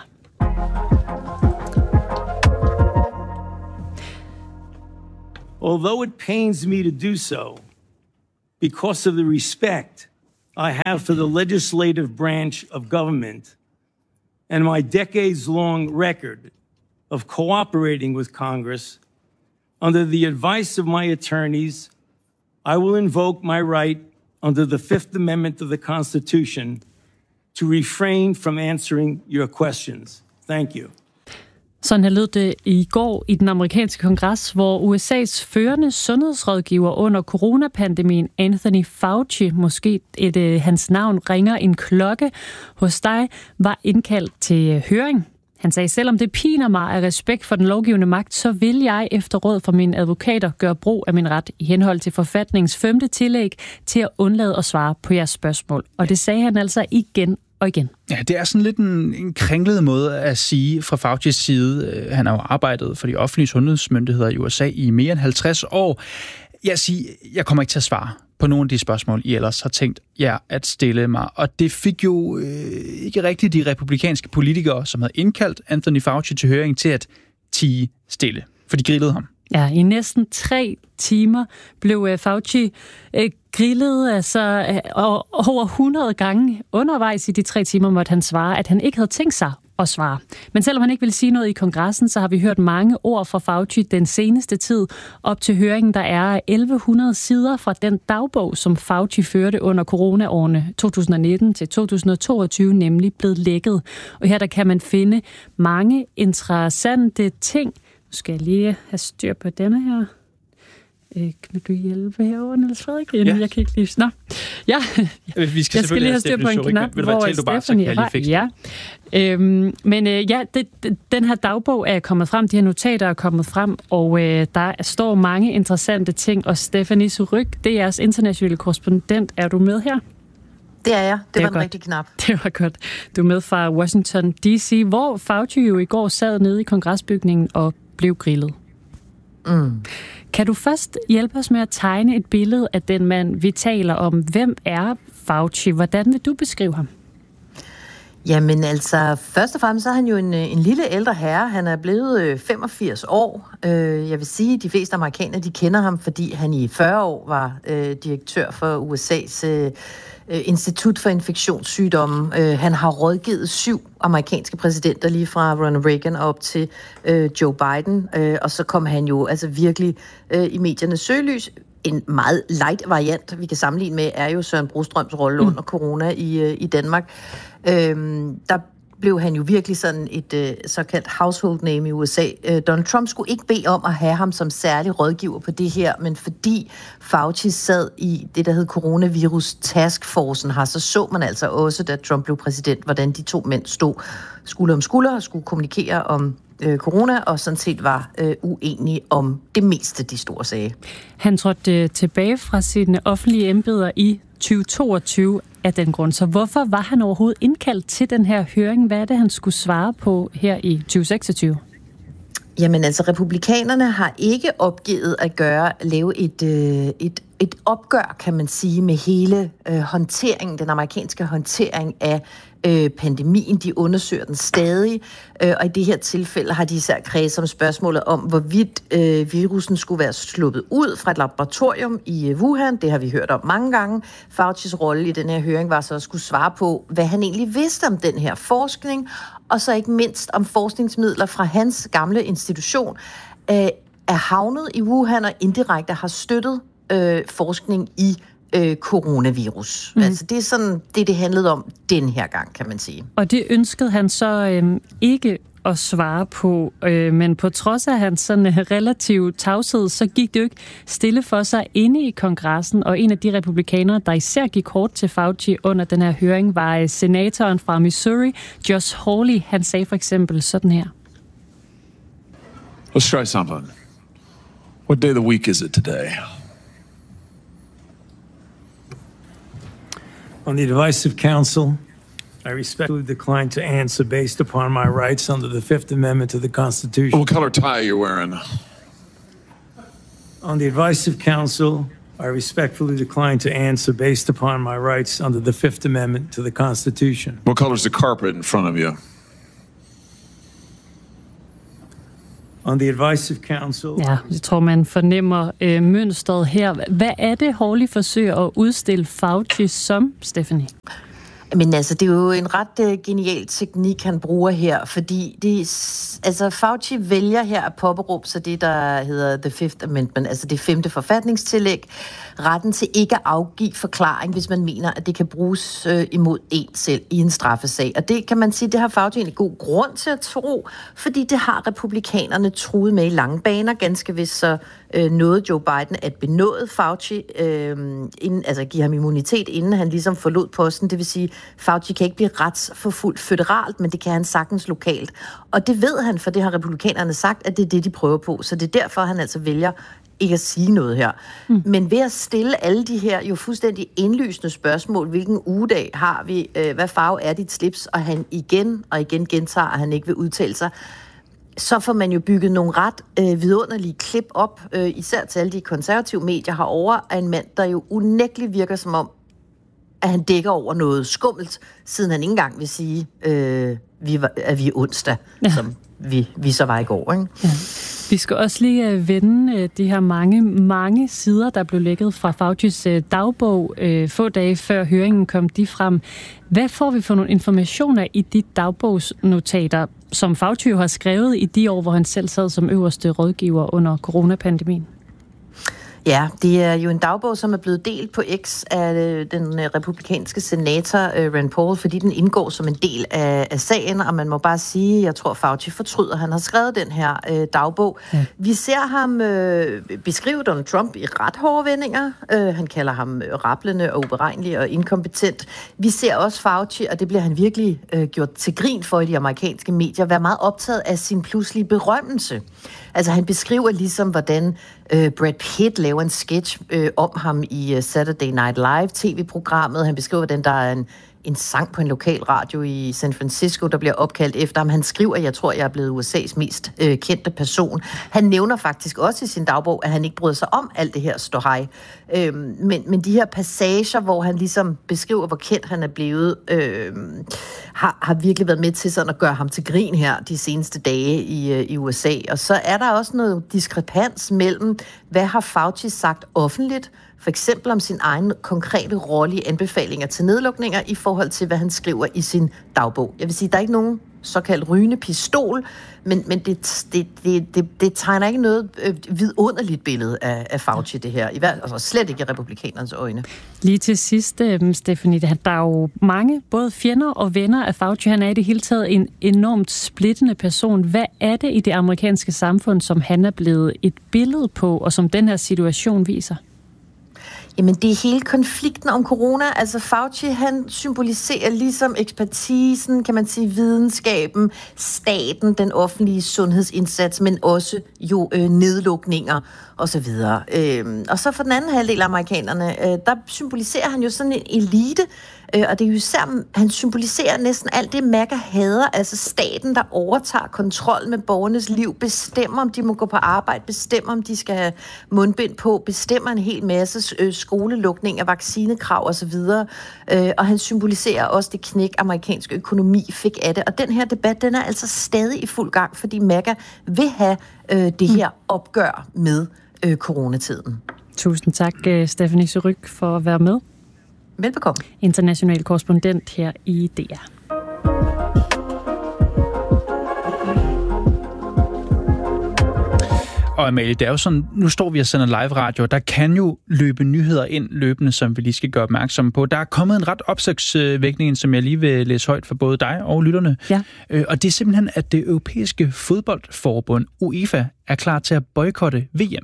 Although it pains me to do so, because of the respect I have for the legislative branch of government and my decades-long record of cooperating with Congress, under the advice of my attorneys, I will invoke my right under the Fifth Amendment of the Constitution to refrain from answering your questions. Thank you. Sådan her lød det i går i den amerikanske kongres, hvor U S A's førende sundhedsrådgiver under coronapandemien, Anthony Fauci, måske et, et, hans navn ringer en klokke hos dig, var indkaldt til høring. Han sagde, selvom det piner mig af respekt for den lovgivende magt, så vil jeg efter råd fra mine advokater gøre brug af min ret i henhold til forfatningens femte tillæg til at undlade at svare på jeres spørgsmål. Og det sagde han altså igen og igen. Ja, det er sådan lidt en, en kringlet måde at sige fra Faucis side. Han har jo arbejdet for de offentlige sundhedsmyndigheder i U S A i mere end halvtreds år. Jeg siger, jeg kommer ikke til at svare på nogle af de spørgsmål, I ellers har tænkt jer at stille mig. Og det fik jo øh, ikke rigtigt de republikanske politikere, som havde indkaldt Anthony Fauci til høring, til at tie stille, for de grillede ham. Ja, i næsten tre timer blev Fauci øh, grillet altså, øh, og over hundrede gange undervejs i de tre timer måtte han svare, at han ikke havde tænkt sig at svare. Men selvom han ikke ville sige noget i kongressen, så har vi hørt mange ord fra Fauci den seneste tid. Op til høringen, der er elleve hundrede sider fra den dagbog, som Fauci førte under coronaårene to tusind nitten til to tusind toogtyve, nemlig blevet lækket. Og her der kan man finde mange interessante ting. Nu skal jeg lige have styr på denne her. Øh, kan du hjælpe herovre, Niels Frederik? Ja. Jeg kan ikke lige... Nå. Ja, vi skal jeg skal lige have styr på en knap, hvor Stephanie har... Ja. Øhm, men øh, ja, det, det, den her dagbog er kommet frem, de her notater er kommet frem, og øh, der står mange interessante ting, og Stephanie Suryk, det er jeres internationale korrespondent. Er du med her? Det er jeg. Det, det var en godt. rigtig knap. Det var godt. Du er med fra Washington D C, hvor Fauci jo i går sad nede i kongresbygningen og blev grillet. Mm. Kan du først hjælpe os med at tegne et billede af den mand, vi taler om? Hvem er Fauci? Hvordan vil du beskrive ham? Jamen altså, først og fremmest så er han jo en, en lille ældre herre. Han er blevet femogfirs år. Jeg vil sige, at de fleste amerikanere, de kender ham, fordi han i fyrre år var øh, direktør for U S A's øh, Institut for Infektionssygdomme. Han har rådgivet syv amerikanske præsidenter, lige fra Ronald Reagan op til øh, Joe Biden. Og så kom han jo altså virkelig øh, i mediernes søgelys. En meget light variant, vi kan sammenligne med, er jo Søren Brostrøms rolle mm. under corona i, i Danmark. Øhm, der blev han jo virkelig sådan et øh, såkaldt household name i U S A. Øh, Donald Trump skulle ikke bede om at have ham som særlig rådgiver på det her, men fordi Fauci sad i det, der hed Coronavirus Task Force'en her, så så man altså også, da Trump blev præsident, hvordan de to mænd stod skulder om skulder og skulle kommunikere om øh, corona, og sådan set var øh, uenige om det meste, de store sagde. Han trådte tilbage fra sine offentlige embeder i tyve toogtyve af den grund. Så hvorfor var han overhovedet indkaldt til den her høring? Hvad er det, han skulle svare på her i tyve seksogtyve? Jamen altså, republikanerne har ikke opgivet at gøre, lave et, øh, et, et opgør, kan man sige, med hele øh, håndteringen, den amerikanske håndtering af øh, pandemien. De undersøger den stadig, øh, og i det her tilfælde har de især kredset om spørgsmålet om, hvorvidt øh, virusen skulle være sluppet ud fra et laboratorium i Wuhan. Det har vi hørt om mange gange. Faucis rolle i den her høring var så at skulle svare på, hvad han egentlig vidste om den her forskning, og så ikke mindst om forskningsmidler fra hans gamle institution, øh, er havnet i Wuhan og indirekte har støttet øh, forskning i øh, coronavirus. Mm. Altså det er sådan det, det handlede om den her gang, kan man sige. Og det ønskede han så øh, ikke at svare på, øh, men på trods af hans sådan relativ tavshed, så gik det jo ikke stille for sig inde i kongressen, og en af de republikanere, der især gik hårdt til Fauci under den her høring, var senatoren fra Missouri, Josh Hawley. Han sagde for eksempel sådan her. Let's try something. What day of the week is it today? On the advice of counsel, I respectfully decline to answer based upon my rights under the Fifth Amendment to the Constitution. What color tie are you wearing? On the advice of counsel, I respectfully decline to answer based upon my rights under the Fifth Amendment to the Constitution. What color is the carpet in front of you? On the advice of counsel. Ja, jeg tror, man fornemmer øh, mønstret her. Hvad er det, Hawley forsøger at udstille Fauci som, Stephanie? Men altså, det er jo en ret uh, genial teknik, han bruger her, fordi det, altså, Fauci vælger her at påberåbe sig det, der hedder The Fifth Amendment, altså det femte forfatningstillæg, retten til ikke at afgive forklaring, hvis man mener, at det kan bruges uh, imod en selv i en straffesag. Og det kan man sige, det har Fauci en god grund til at tro, fordi det har republikanerne truet med i lange baner, ganske vist så uh, nåede Joe Biden at benåde Fauci, uh, inden, altså give ham immunitet, inden han ligesom forlod posten, det vil sige, Fauci kan ikke blive retsforfulgt føderalt, men det kan han sagtens lokalt. Og det ved han, for det har republikanerne sagt, at det er det, de prøver på. Så det er derfor, han altså vælger ikke at sige noget her. Mm. Men ved at stille alle de her jo fuldstændig indlysende spørgsmål, hvilken ugedag har vi, øh, hvad farve er dit slips, og han igen og igen gentager, at han ikke vil udtale sig, så får man jo bygget nogle ret øh, vidunderlige klip op, øh, især til alle de konservative medier herovre, af en mand, der jo unægteligt virker som om, at han dækker over noget skummelt, siden han ikke engang vil sige, øh, vi var, at vi er onsdag, ja. som vi, vi så var i går. Ikke? Ja. Vi skal også lige uh, vende uh, de her mange, mange sider, der blev lækket fra Faucis uh, dagbog uh, få dage før høringen kom de frem. Hvad får vi for nogle informationer i de dagbogsnotater, som Fauci har skrevet i de år, hvor han selv sad som øverste rådgiver under coronapandemien? Ja, det er jo en dagbog, som er blevet delt på X af den republikanske senator Rand Paul, fordi den indgår som en del af, af sagen, og man må bare sige, jeg tror Fauci fortryder, at han har skrevet den her øh, dagbog. Ja. Vi ser ham øh, beskrive Donald Trump i ret hårde vendinger. Øh, han kalder ham rablende og uberegnelig og inkompetent. Vi ser også Fauci, og det bliver han virkelig øh, gjort til grin for i de amerikanske medier, være meget optaget af sin pludselige berømmelse. Altså han beskriver ligesom, hvordan øh, Brad Pitt laver en sketch øh, om ham i uh, Saturday Night Live tv-programmet. Han beskriver, hvordan der er en, en sang på en lokal radio i San Francisco, der bliver opkaldt efter ham. Han skriver, jeg tror, jeg er blevet U S A's mest øh, kendte person. Han nævner faktisk også i sin dagbog, at han ikke bryder sig om alt det her ståhej. Øh, men, men de her passager, hvor han ligesom beskriver, hvor kendt han er blevet, øh, har, har virkelig været med til sådan at gøre ham til grin her de seneste dage i, øh, i U S A. Og så er der også noget diskrepans mellem, hvad har Fauci sagt offentligt, for eksempel om sin egen konkrete rolle i anbefalinger til nedlukninger i forhold til, hvad han skriver i sin dagbog. Jeg vil sige, der er ikke nogen såkaldt rygende pistol, men, men det, det, det, det, det tegner ikke noget øh, vidunderligt billede af, af Fauci, det her. I hvert altså slet ikke i republikanernes øjne. Lige til sidst, øh, Stephanie, der er jo mange, både fjender og venner af Fauci. Han er i det hele taget en enormt splittende person. Hvad er det i det amerikanske samfund, som han er blevet et billede på, og som den her situation viser? Jamen, det er hele konflikten om corona. Altså, Fauci, han symboliserer ligesom ekspertisen, kan man sige, videnskaben, staten, den offentlige sundhedsindsats, men også jo øh, nedlukninger og så videre. Øh, og så for den anden halvdel af amerikanerne, øh, der symboliserer han jo sådan en elite, øh, og det er jo især, han symboliserer næsten alt det, MAGA hader, altså staten, der overtager kontrol med borgernes liv, bestemmer, om de må gå på arbejde, bestemmer, om de skal have mundbind på, bestemmer en hel masse øh, skolelukninger, vaccinekrav og så videre. Øh, og han symboliserer også det knæk, amerikansk økonomi fik af det. Og den her debat, den er altså stadig i fuld gang, fordi MAGA vil have øh, det her opgør med øh, coronatiden. Tusind tak, Stephanie Surrugue, for at være med. Velbekomme. International korrespondent her i D R. Og Amalie, det er jo sådan, nu står vi og sender live radio, der kan jo løbe nyheder ind løbende, som vi lige skal gøre opmærksom på. Der er kommet en ret opsigtsvækkende, som jeg lige vil læse højt for både dig og lytterne. Ja. Og det er simpelthen, at det europæiske fodboldforbund, UEFA, er klar til at boykotte V M.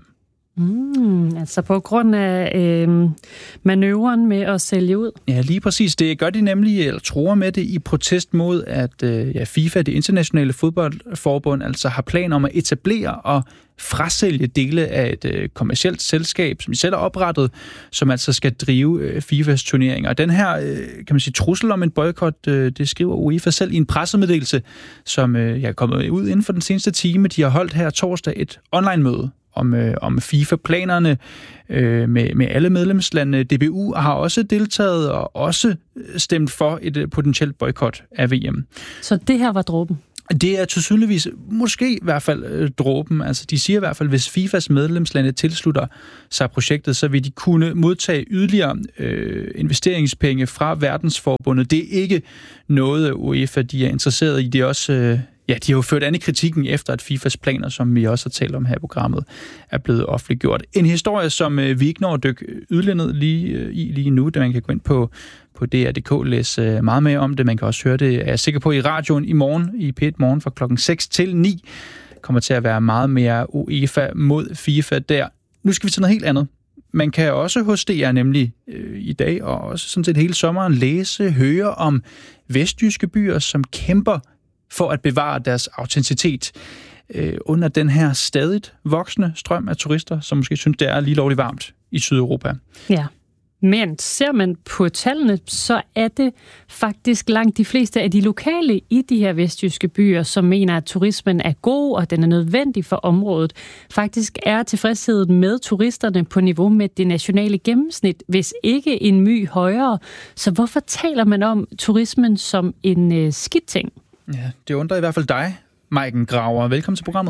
Mm, altså på grund af øh, manøvren med at sælge ud? Ja, lige præcis. Det gør de nemlig, eller tror med det, i protest mod, at øh, ja, FIFA, det internationale fodboldforbund, altså har planer om at etablere og frasælge dele af et øh, kommercielt selskab, som de selv har oprettet, som altså skal drive øh, FIFAs turneringer. Og den her, øh, kan man sige, trussel om en boykot, øh, det skriver UEFA selv i en pressemeddelelse, som øh, er kommet ud inden for den seneste time. De har holdt her torsdag et online-møde om, øh, om FIFA-planerne øh, med, med alle medlemslandene. D B U har også deltaget og også stemt for et øh, potentielt boykot af V M. Så det her var dråben? Det er tydeligvis, måske i hvert fald øh, dråben. Altså, de siger i hvert fald, hvis FIFAs medlemslande tilslutter sig projektet, så vil de kunne modtage yderligere øh, investeringspenge fra verdensforbundet. Det er ikke noget, UEFA de er interesseret i. Det er også... Øh, Ja, de har jo ført an i kritikken efter, at FIFAs planer, som vi også har talt om her i programmet, er blevet offentliggjort. En historie, som vi ikke når at dykke yderligere ned lige, i lige nu, da man kan gå ind på, på D R punktum D K, læse meget mere om det. Man kan også høre det, er jeg sikker på, i radioen i morgen, i P et Morgen fra klokken seks til ni. Kommer til at være meget mere UEFA mod FIFA der. Nu skal vi til noget helt andet. Man kan også hos D R nemlig øh, i dag, og også sådan set hele sommeren, læse, høre om vestjyske byer, som kæmper for at bevare deres autenticitet øh, under den her stadigt voksende strøm af turister, som måske synes, det er lige lovligt varmt i Sydeuropa. Ja, men ser man på tallene, så er det faktisk langt de fleste af de lokale i de her vestjyske byer, som mener, at turismen er god, og den er nødvendig for området. Faktisk er tilfredsheden med turisterne på niveau med det nationale gennemsnit, hvis ikke en my højere. Så hvorfor taler man om turismen som en øh, skidt ting? Ja, det undrer i hvert fald dig, Maiken Graver. Velkommen til programmet.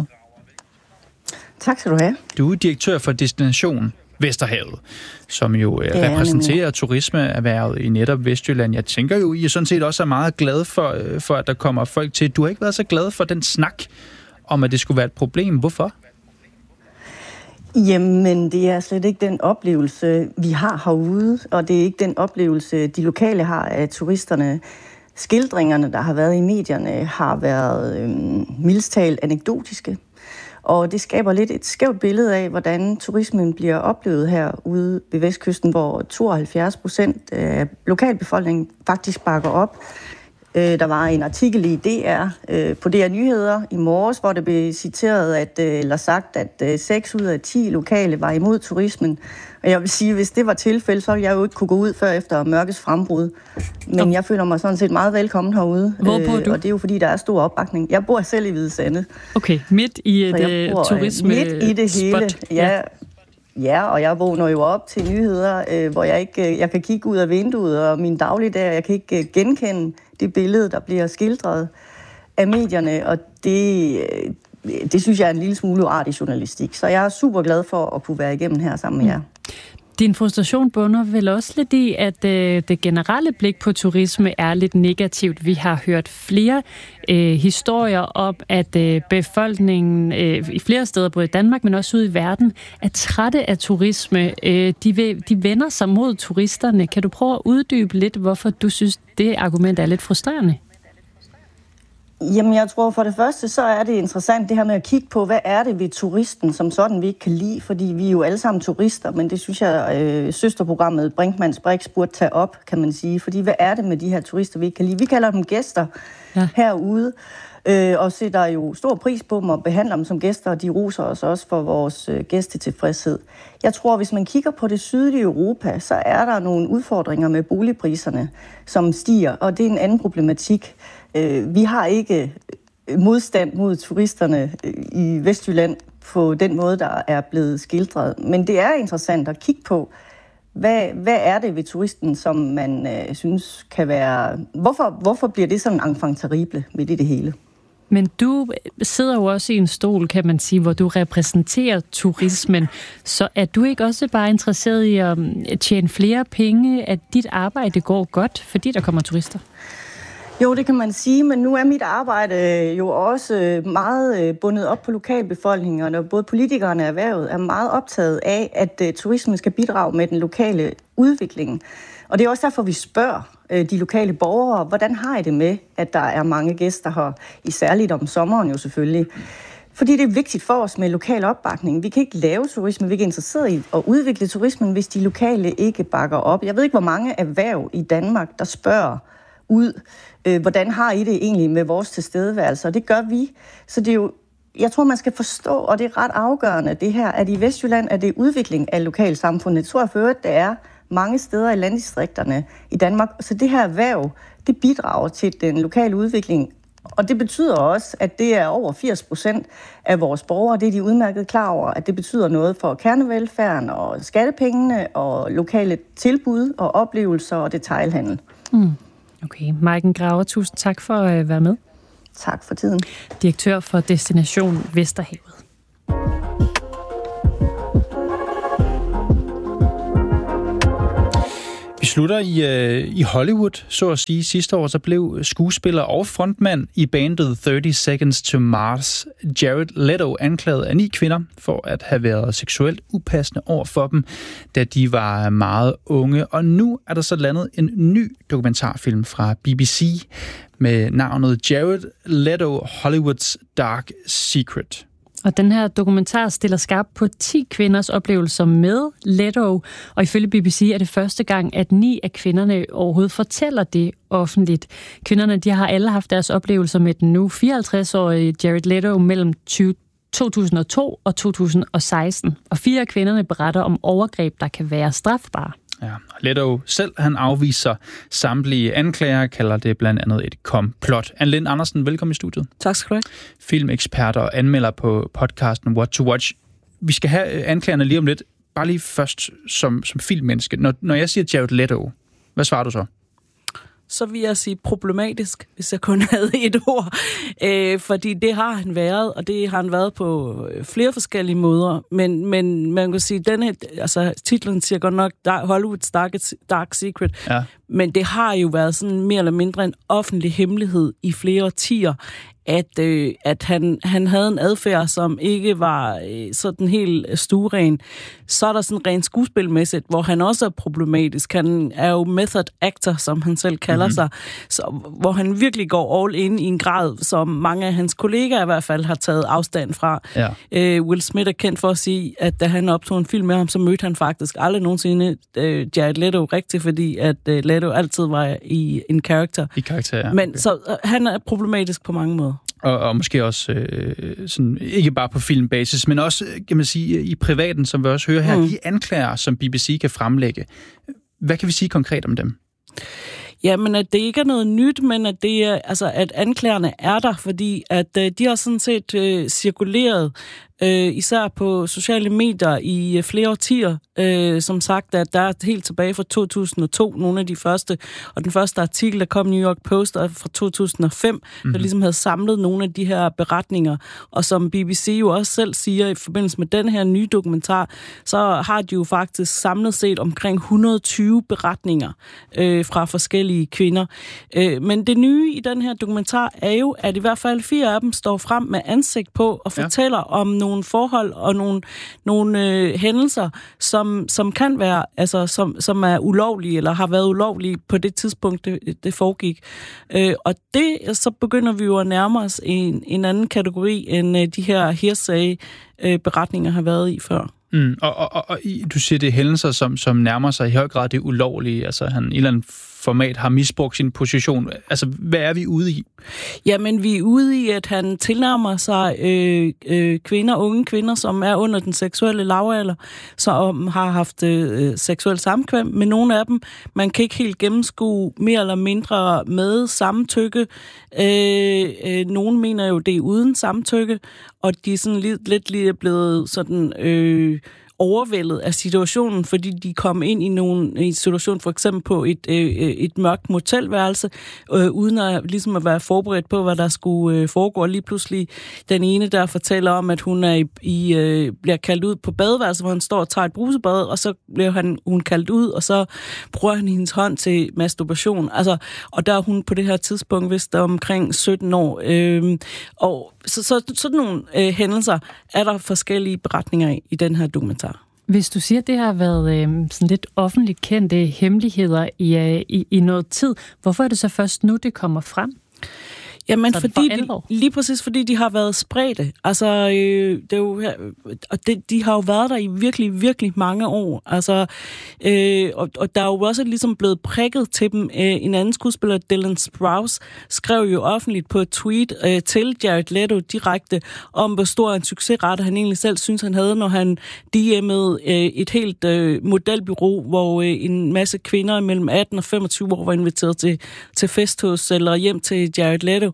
Tak skal du have. Du er direktør for Destination Vesterhavet, som jo ja, repræsenterer turismeerhvervet i netop Vestjylland. Jeg tænker jo, I er sådan set også er meget glade for, for, at der kommer folk til. Du har ikke været så glad for den snak om, at det skulle være et problem. Hvorfor? Jamen, det er slet ikke den oplevelse, vi har herude, og det er ikke den oplevelse, de lokale har af turisterne. Skildringerne, der har været i medierne, har været øh, mildest talt anekdotiske. Og det skaber lidt et skævt billede af, hvordan turismen bliver oplevet herude ved Vestkysten, hvor tooghalvfjerds procent af lokalbefolkningen faktisk bakker op. Der var en artikel i D R på D R Nyheder i morges, hvor det blev citeret, at, eller sagt, at seks ud af ti lokale var imod turismen. Og jeg vil sige, at hvis det var tilfældet, så ville jeg jo ikke kunne gå ud før efter mørkets frembrud. Men jeg føler mig sådan set meget velkommen herude. Hvor bor du? Og det er jo fordi, der er stor opbakning. Jeg bor selv i Hvide Sande. Okay, midt i et turisme midt i det hele, spot. Ja. Ja, og jeg vågner jo op til nyheder, øh, hvor jeg ikke jeg kan kigge ud af vinduet og min dagligdag, jeg kan ikke øh, genkende det billede, der bliver skildret af medierne, og det, øh, det synes jeg er en lille smule uartig journalistik. Så jeg er super glad for at kunne være igennem her sammen med jer. Din frustration bunder vel også lidt i, at øh, det generelle blik på turisme er lidt negativt. Vi har hørt flere øh, historier om, at øh, befolkningen øh, i flere steder, både i Danmark, men også ude i verden, er trætte af turisme. Øh, de, vil, de vender sig mod turisterne. Kan du prøve at uddybe lidt, hvorfor du synes, det argument er lidt frustrerende? Jamen, jeg tror for det første, så er det interessant det her med at kigge på, hvad er det ved turisten, som sådan vi ikke kan lide, fordi vi er jo alle sammen turister, men det synes jeg, øh, søsterprogrammet Brinkmanns Brix burde tage op, kan man sige, fordi hvad er det med de her turister, vi ikke kan lide? Vi kalder dem gæster ja. herude, øh, og sætter jo stor pris på dem og behandler dem som gæster, og de roser os også for vores øh, gæstetilfredshed. Jeg tror, hvis man kigger på det sydlige Europa, så er der nogle udfordringer med boligpriserne, som stiger, og det er en anden problematik. Vi har ikke modstand mod turisterne i Vestjylland på den måde, der er blevet skildret. Men det er interessant at kigge på, hvad, hvad er det ved turisten, som man øh, synes kan være... Hvorfor, hvorfor bliver det sådan en enfant terrible midt i det hele? Men du sidder jo også i en stol, kan man sige, hvor du repræsenterer turismen. Så er du ikke også bare interesseret i at tjene flere penge, at dit arbejde går godt, fordi der kommer turister? Jo, det kan man sige, men nu er mit arbejde jo også meget bundet op på lokalbefolkningen, og både politikerne og erhvervet er meget optaget af, at uh, turismen skal bidrage med den lokale udvikling. Og det er også derfor, vi spørger uh, de lokale borgere, hvordan har I det med, at der er mange gæster her, i særligt om sommeren jo selvfølgelig. Fordi det er vigtigt for os med lokal opbakning. Vi kan ikke lave turisme, vi er ikke interesseret i at udvikle turismen, hvis de lokale ikke bakker op. Jeg ved ikke, hvor mange erhverv i Danmark, der spørger ud, øh, hvordan har I det egentlig med vores tilstedeværelse, og det gør vi. Så det er jo, jeg tror, man skal forstå, og det er ret afgørende, det her, at i Vestjylland er det udvikling af lokalsamfundet. Det tror jeg for øvrigt, det er mange steder i landdistrikterne i Danmark. Så det her erhverv, det bidrager til den lokale udvikling, og det betyder også, at det er over firs procent af vores borgere, det er de udmærket klar over, at det betyder noget for kernevelfærden og skattepengene og lokale tilbud og oplevelser og detailhandel. Mm. Okay, Maiken Graver, tusind tak for at være med. Tak for tiden. Direktør for Destination Vesterhavet. Vi slutter i, øh, i Hollywood, så at sige. Sidste år så blev skuespiller og frontmand i bandet thirty seconds to Mars, Jared Leto, anklaget af ni kvinder for at have været seksuelt upassende over for dem, da de var meget unge. Og nu er der så landet en ny dokumentarfilm fra B B C med navnet Jared Leto, Hollywoods Dark Secret. Og den her dokumentar stiller skarpt på ti kvinders oplevelser med Leto, og ifølge B B C er det første gang, at ni af kvinderne overhovedet fortæller det offentligt. Kvinderne, de har alle haft deres oplevelser med den nu fireoghalvtreds-årige Jared Leto mellem to tusind og to og to tusind og seksten. Og fire af kvinderne beretter om overgreb, der kan være strafbare. Ja, Leto selv, han afviser samtlige anklager, kalder det blandt andet et komplot. Anne Lind Andersen, velkommen i studiet. Tak skal du have. Filmekspert og anmelder på podcasten What to Watch. Vi skal have anklagerne lige om lidt. Bare lige først som, som filmmenneske. Når, når jeg siger Jared Leto, hvad svarer du så? Så vil jeg sige problematisk, hvis jeg kun havde et ord. Øh, fordi det har han været, og det har han været på flere forskellige måder. Men, men man kan sige, denne, altså titlen siger godt nok Hollywoods Dark, Dark Secret, ja. Men det har jo været sådan mere eller mindre en offentlig hemmelighed i flere årtier, at, øh, at han, han havde en adfærd, som ikke var øh, sådan helt stueren. Så er der sådan rent skuespilmæssigt, hvor han også er problematisk. Han er jo method actor, som han selv kalder mm-hmm. sig, så, hvor han virkelig går all in i en grad, som mange af hans kollegaer i hvert fald har taget afstand fra. Ja. Øh, Will Smith er kendt for at sige, at da han optog en film med ham, så mødte han faktisk aldrig nogensinde øh, Jared Leto rigtigt, fordi at øh, Leto altid var i en karakter. I karakter, ja. Men okay. Så øh, han er problematisk på mange måder. Og, og måske også øh, sådan, ikke bare på filmbasis, men også, kan man sige, i privaten, som vi også hører her, mm. de anklager, som B B C kan fremlægge. Hvad kan vi sige konkret om dem? Jamen, at det ikke er noget nyt, men at, det er, altså, at anklagerne er der, fordi at øh, de har sådan set øh, cirkuleret, øh, især på sociale medier i øh, flere årtier. Øh, som sagt, at der er helt tilbage fra to tusind og to, nogle af de første, og den første artikel, der kom i New York Post, er fra to tusind og fem, mm-hmm. der ligesom havde samlet nogle af de her beretninger, og som B B C jo også selv siger, i forbindelse med den her nye dokumentar, så har de jo faktisk samlet set omkring et hundrede og tyve beretninger øh, fra forskellige kvinder. Øh, men det nye i den her dokumentar er jo, at i hvert fald fire af dem står frem med ansigt på og fortæller ja. om nogle forhold og nogle, nogle øh, hændelser, som som kan være, altså som, som er ulovlige, eller har været ulovlige på det tidspunkt, det, det foregik. Øh, og det, så begynder vi jo at nærme os en, en anden kategori, end øh, de her hearsay-beretninger øh, har været i før. Mm, og, og, og, og du siger, det er hændelser, som, som nærmer sig i høj grad det ulovlige. Altså han i et eller andet format har misbrugt sin position. Altså, hvad er vi ude i? Jamen, vi er ude i, at han tilnærmer sig øh, øh, kvinder, unge kvinder, som er under den seksuelle lavalder, som har haft øh, seksuel samkvem med nogle af dem. Man kan ikke helt gennemskue mere eller mindre med samtykke. Øh, øh, nogle mener jo, det er uden samtykke, og de er sådan lidt, lidt lige blevet sådan... Øh, overvældet af situationen, fordi de kom ind i nogle, en situation, for eksempel på et, øh, et mørkt motelværelse, øh, uden at, ligesom at være forberedt på, hvad der skulle øh, foregå. Lige pludselig den ene, der fortæller om, at hun er i, i, øh, bliver kaldt ud på badeværelset, hvor han står og tager et brusebad, og så bliver han, hun kaldt ud, og så bruger han hendes hånd til masturbation. Altså, og der er hun på det her tidspunkt, hvis der er omkring sytten år. Øh, og så, så sådan nogle øh, hændelser er der forskellige beretninger i, i den her dokumentar. Hvis du siger, at det har været øh, sådan lidt offentligt kendte hemmeligheder i, øh, i, i noget tid, hvorfor er det så først nu, det kommer frem? Jamen, fordi de, lige præcis fordi de har været spredte. Altså, øh, det er jo, og det, de har jo været der i virkelig, virkelig mange år. Altså, øh, og, og der er jo også ligesom blevet prikket til dem. Øh, en anden skuespiller, Dylan Sprouse, skrev jo offentligt på et tweet øh, til Jared Leto direkte om, hvor stor en succesrate han egentlig selv synes, han havde, når han D M'ede øh, et helt øh, modelbureau, hvor øh, en masse kvinder mellem atten og femogtyve år var inviteret til, til fest hos, eller hjem til Jared Leto.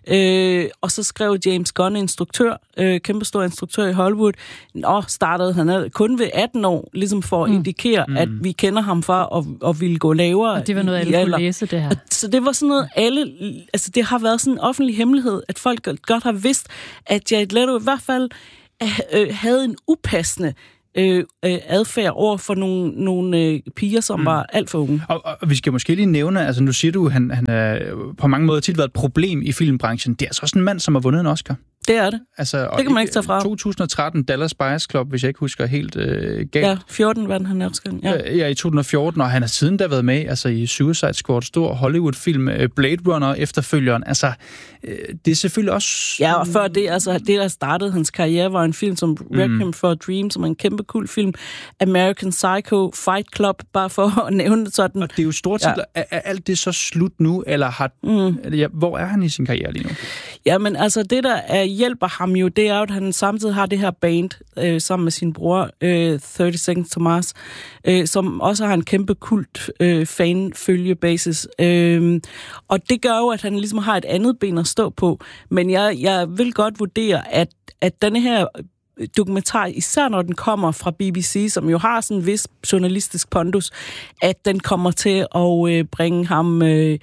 Øh, og så skrev James Gunn, instruktør, øh, kæmpestor instruktør i Hollywood, og startede han kun ved atten år, ligesom for at mm. indikere, mm. at vi kender ham fra og, og ville gå lavere. Og det var noget, alle kunne læse, det her. Og, så det var sådan noget, alle, altså det har været sådan en offentlig hemmelighed, at folk godt har vidst, at Jared Leto i hvert fald øh, havde en upassende Øh, øh, adfærd over for nogle, nogle øh, piger, som mm. var alt for unge. Og, og vi skal måske lige nævne, altså nu siger du, at han, han er på mange måder tit været et problem i filmbranchen. Det er altså også en mand, som har vundet en Oscar. Det er det. Altså, det kan man ikke tage fra. to tusind og tretten Dallas Buyers Club, hvis jeg ikke husker helt øh, galt. Ja, fjorten vandt han Oscar. Ja. ja, i to tusind og fjorten, og han har siden da været med altså i Suicide Squad, stor Hollywood-film, Blade Runner efterfølgeren. Altså, øh, det er selvfølgelig også... Ja, og før det, altså det, der startede hans karriere, var en film som Requiem mm. for a Dream, som er en kæmpe kul film. American Psycho, Fight Club, bare for at nævne det sådan. Og det er jo store titler. Ja. Er, er alt det så slut nu, eller har... Mm. Ja, hvor er han i sin karriere lige nu? Jamen, altså det, der er, hjælper ham jo, det er, at han samtidig har det her band øh, sammen med sin bror, øh, thirty Seconds to Mars, øh, som også har en kæmpe kult øh, fan-følgebasis. Øh, og det gør jo, at han ligesom har et andet ben at stå på. Men jeg, jeg vil godt vurdere, at, at denne her dokumentar, især når den kommer fra B B C, som jo har sådan en vis journalistisk pondus, at den kommer til at øh, bringe ham øh,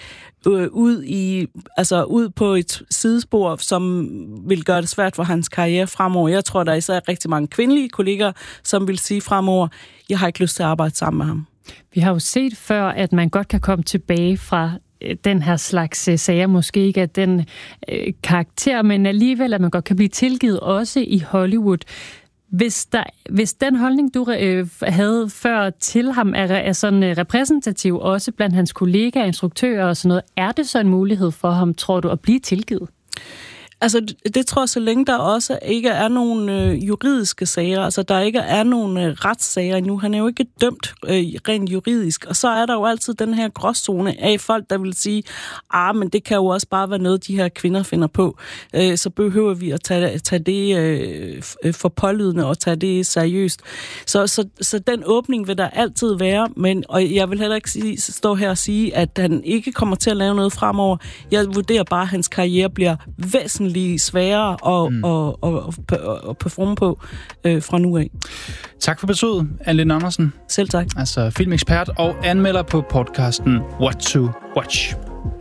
ud i altså ud på et sidespor, som vil gøre det svært for hans karriere fremover. Jeg tror, der er især rigtig mange kvindelige kolleger, som vil sige fremover, jeg har ikke lyst til at arbejde sammen med ham. Vi har jo set før, at man godt kan komme tilbage fra den her slags øh, sager, måske ikke af den øh, karakter, men alligevel, at man godt kan blive tilgivet også i Hollywood. Hvis, der, hvis den holdning, du øh, havde før til ham, er, er sådan øh, repræsentativ også blandt hans kollegaer, instruktører og sådan noget, er det så en mulighed for ham, tror du, at blive tilgivet? Altså, det, det tror jeg, så længe der også ikke er nogen øh, juridiske sager, altså der ikke er nogen øh, retssager endnu. Han er jo ikke dømt øh, rent juridisk, og så er der jo altid den her gråzone af folk, der vil sige, ah, men det kan jo også bare være noget, de her kvinder finder på. Øh, så behøver vi at tage, tage det øh, for pålydende og tage det seriøst. Så, så, så den åbning vil der altid være, men og jeg vil heller ikke sige, stå her og sige, at han ikke kommer til at lave noget fremover. Jeg vurderer bare, at hans karriere bliver væsentligt sværere at, mm. at, at, at, at performe på øh, fra nu af. Tak for besøget, Anne-Lene Andersen. Selv tak. Altså filmekspert og anmelder på podcasten What to Watch.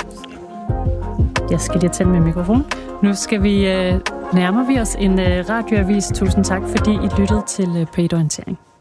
Jeg skal lige tænde min mikrofon. Nu skal vi øh, nærme vi os en øh, radioavis. Tusind tak, fordi I lyttede til øh, P et Orientering.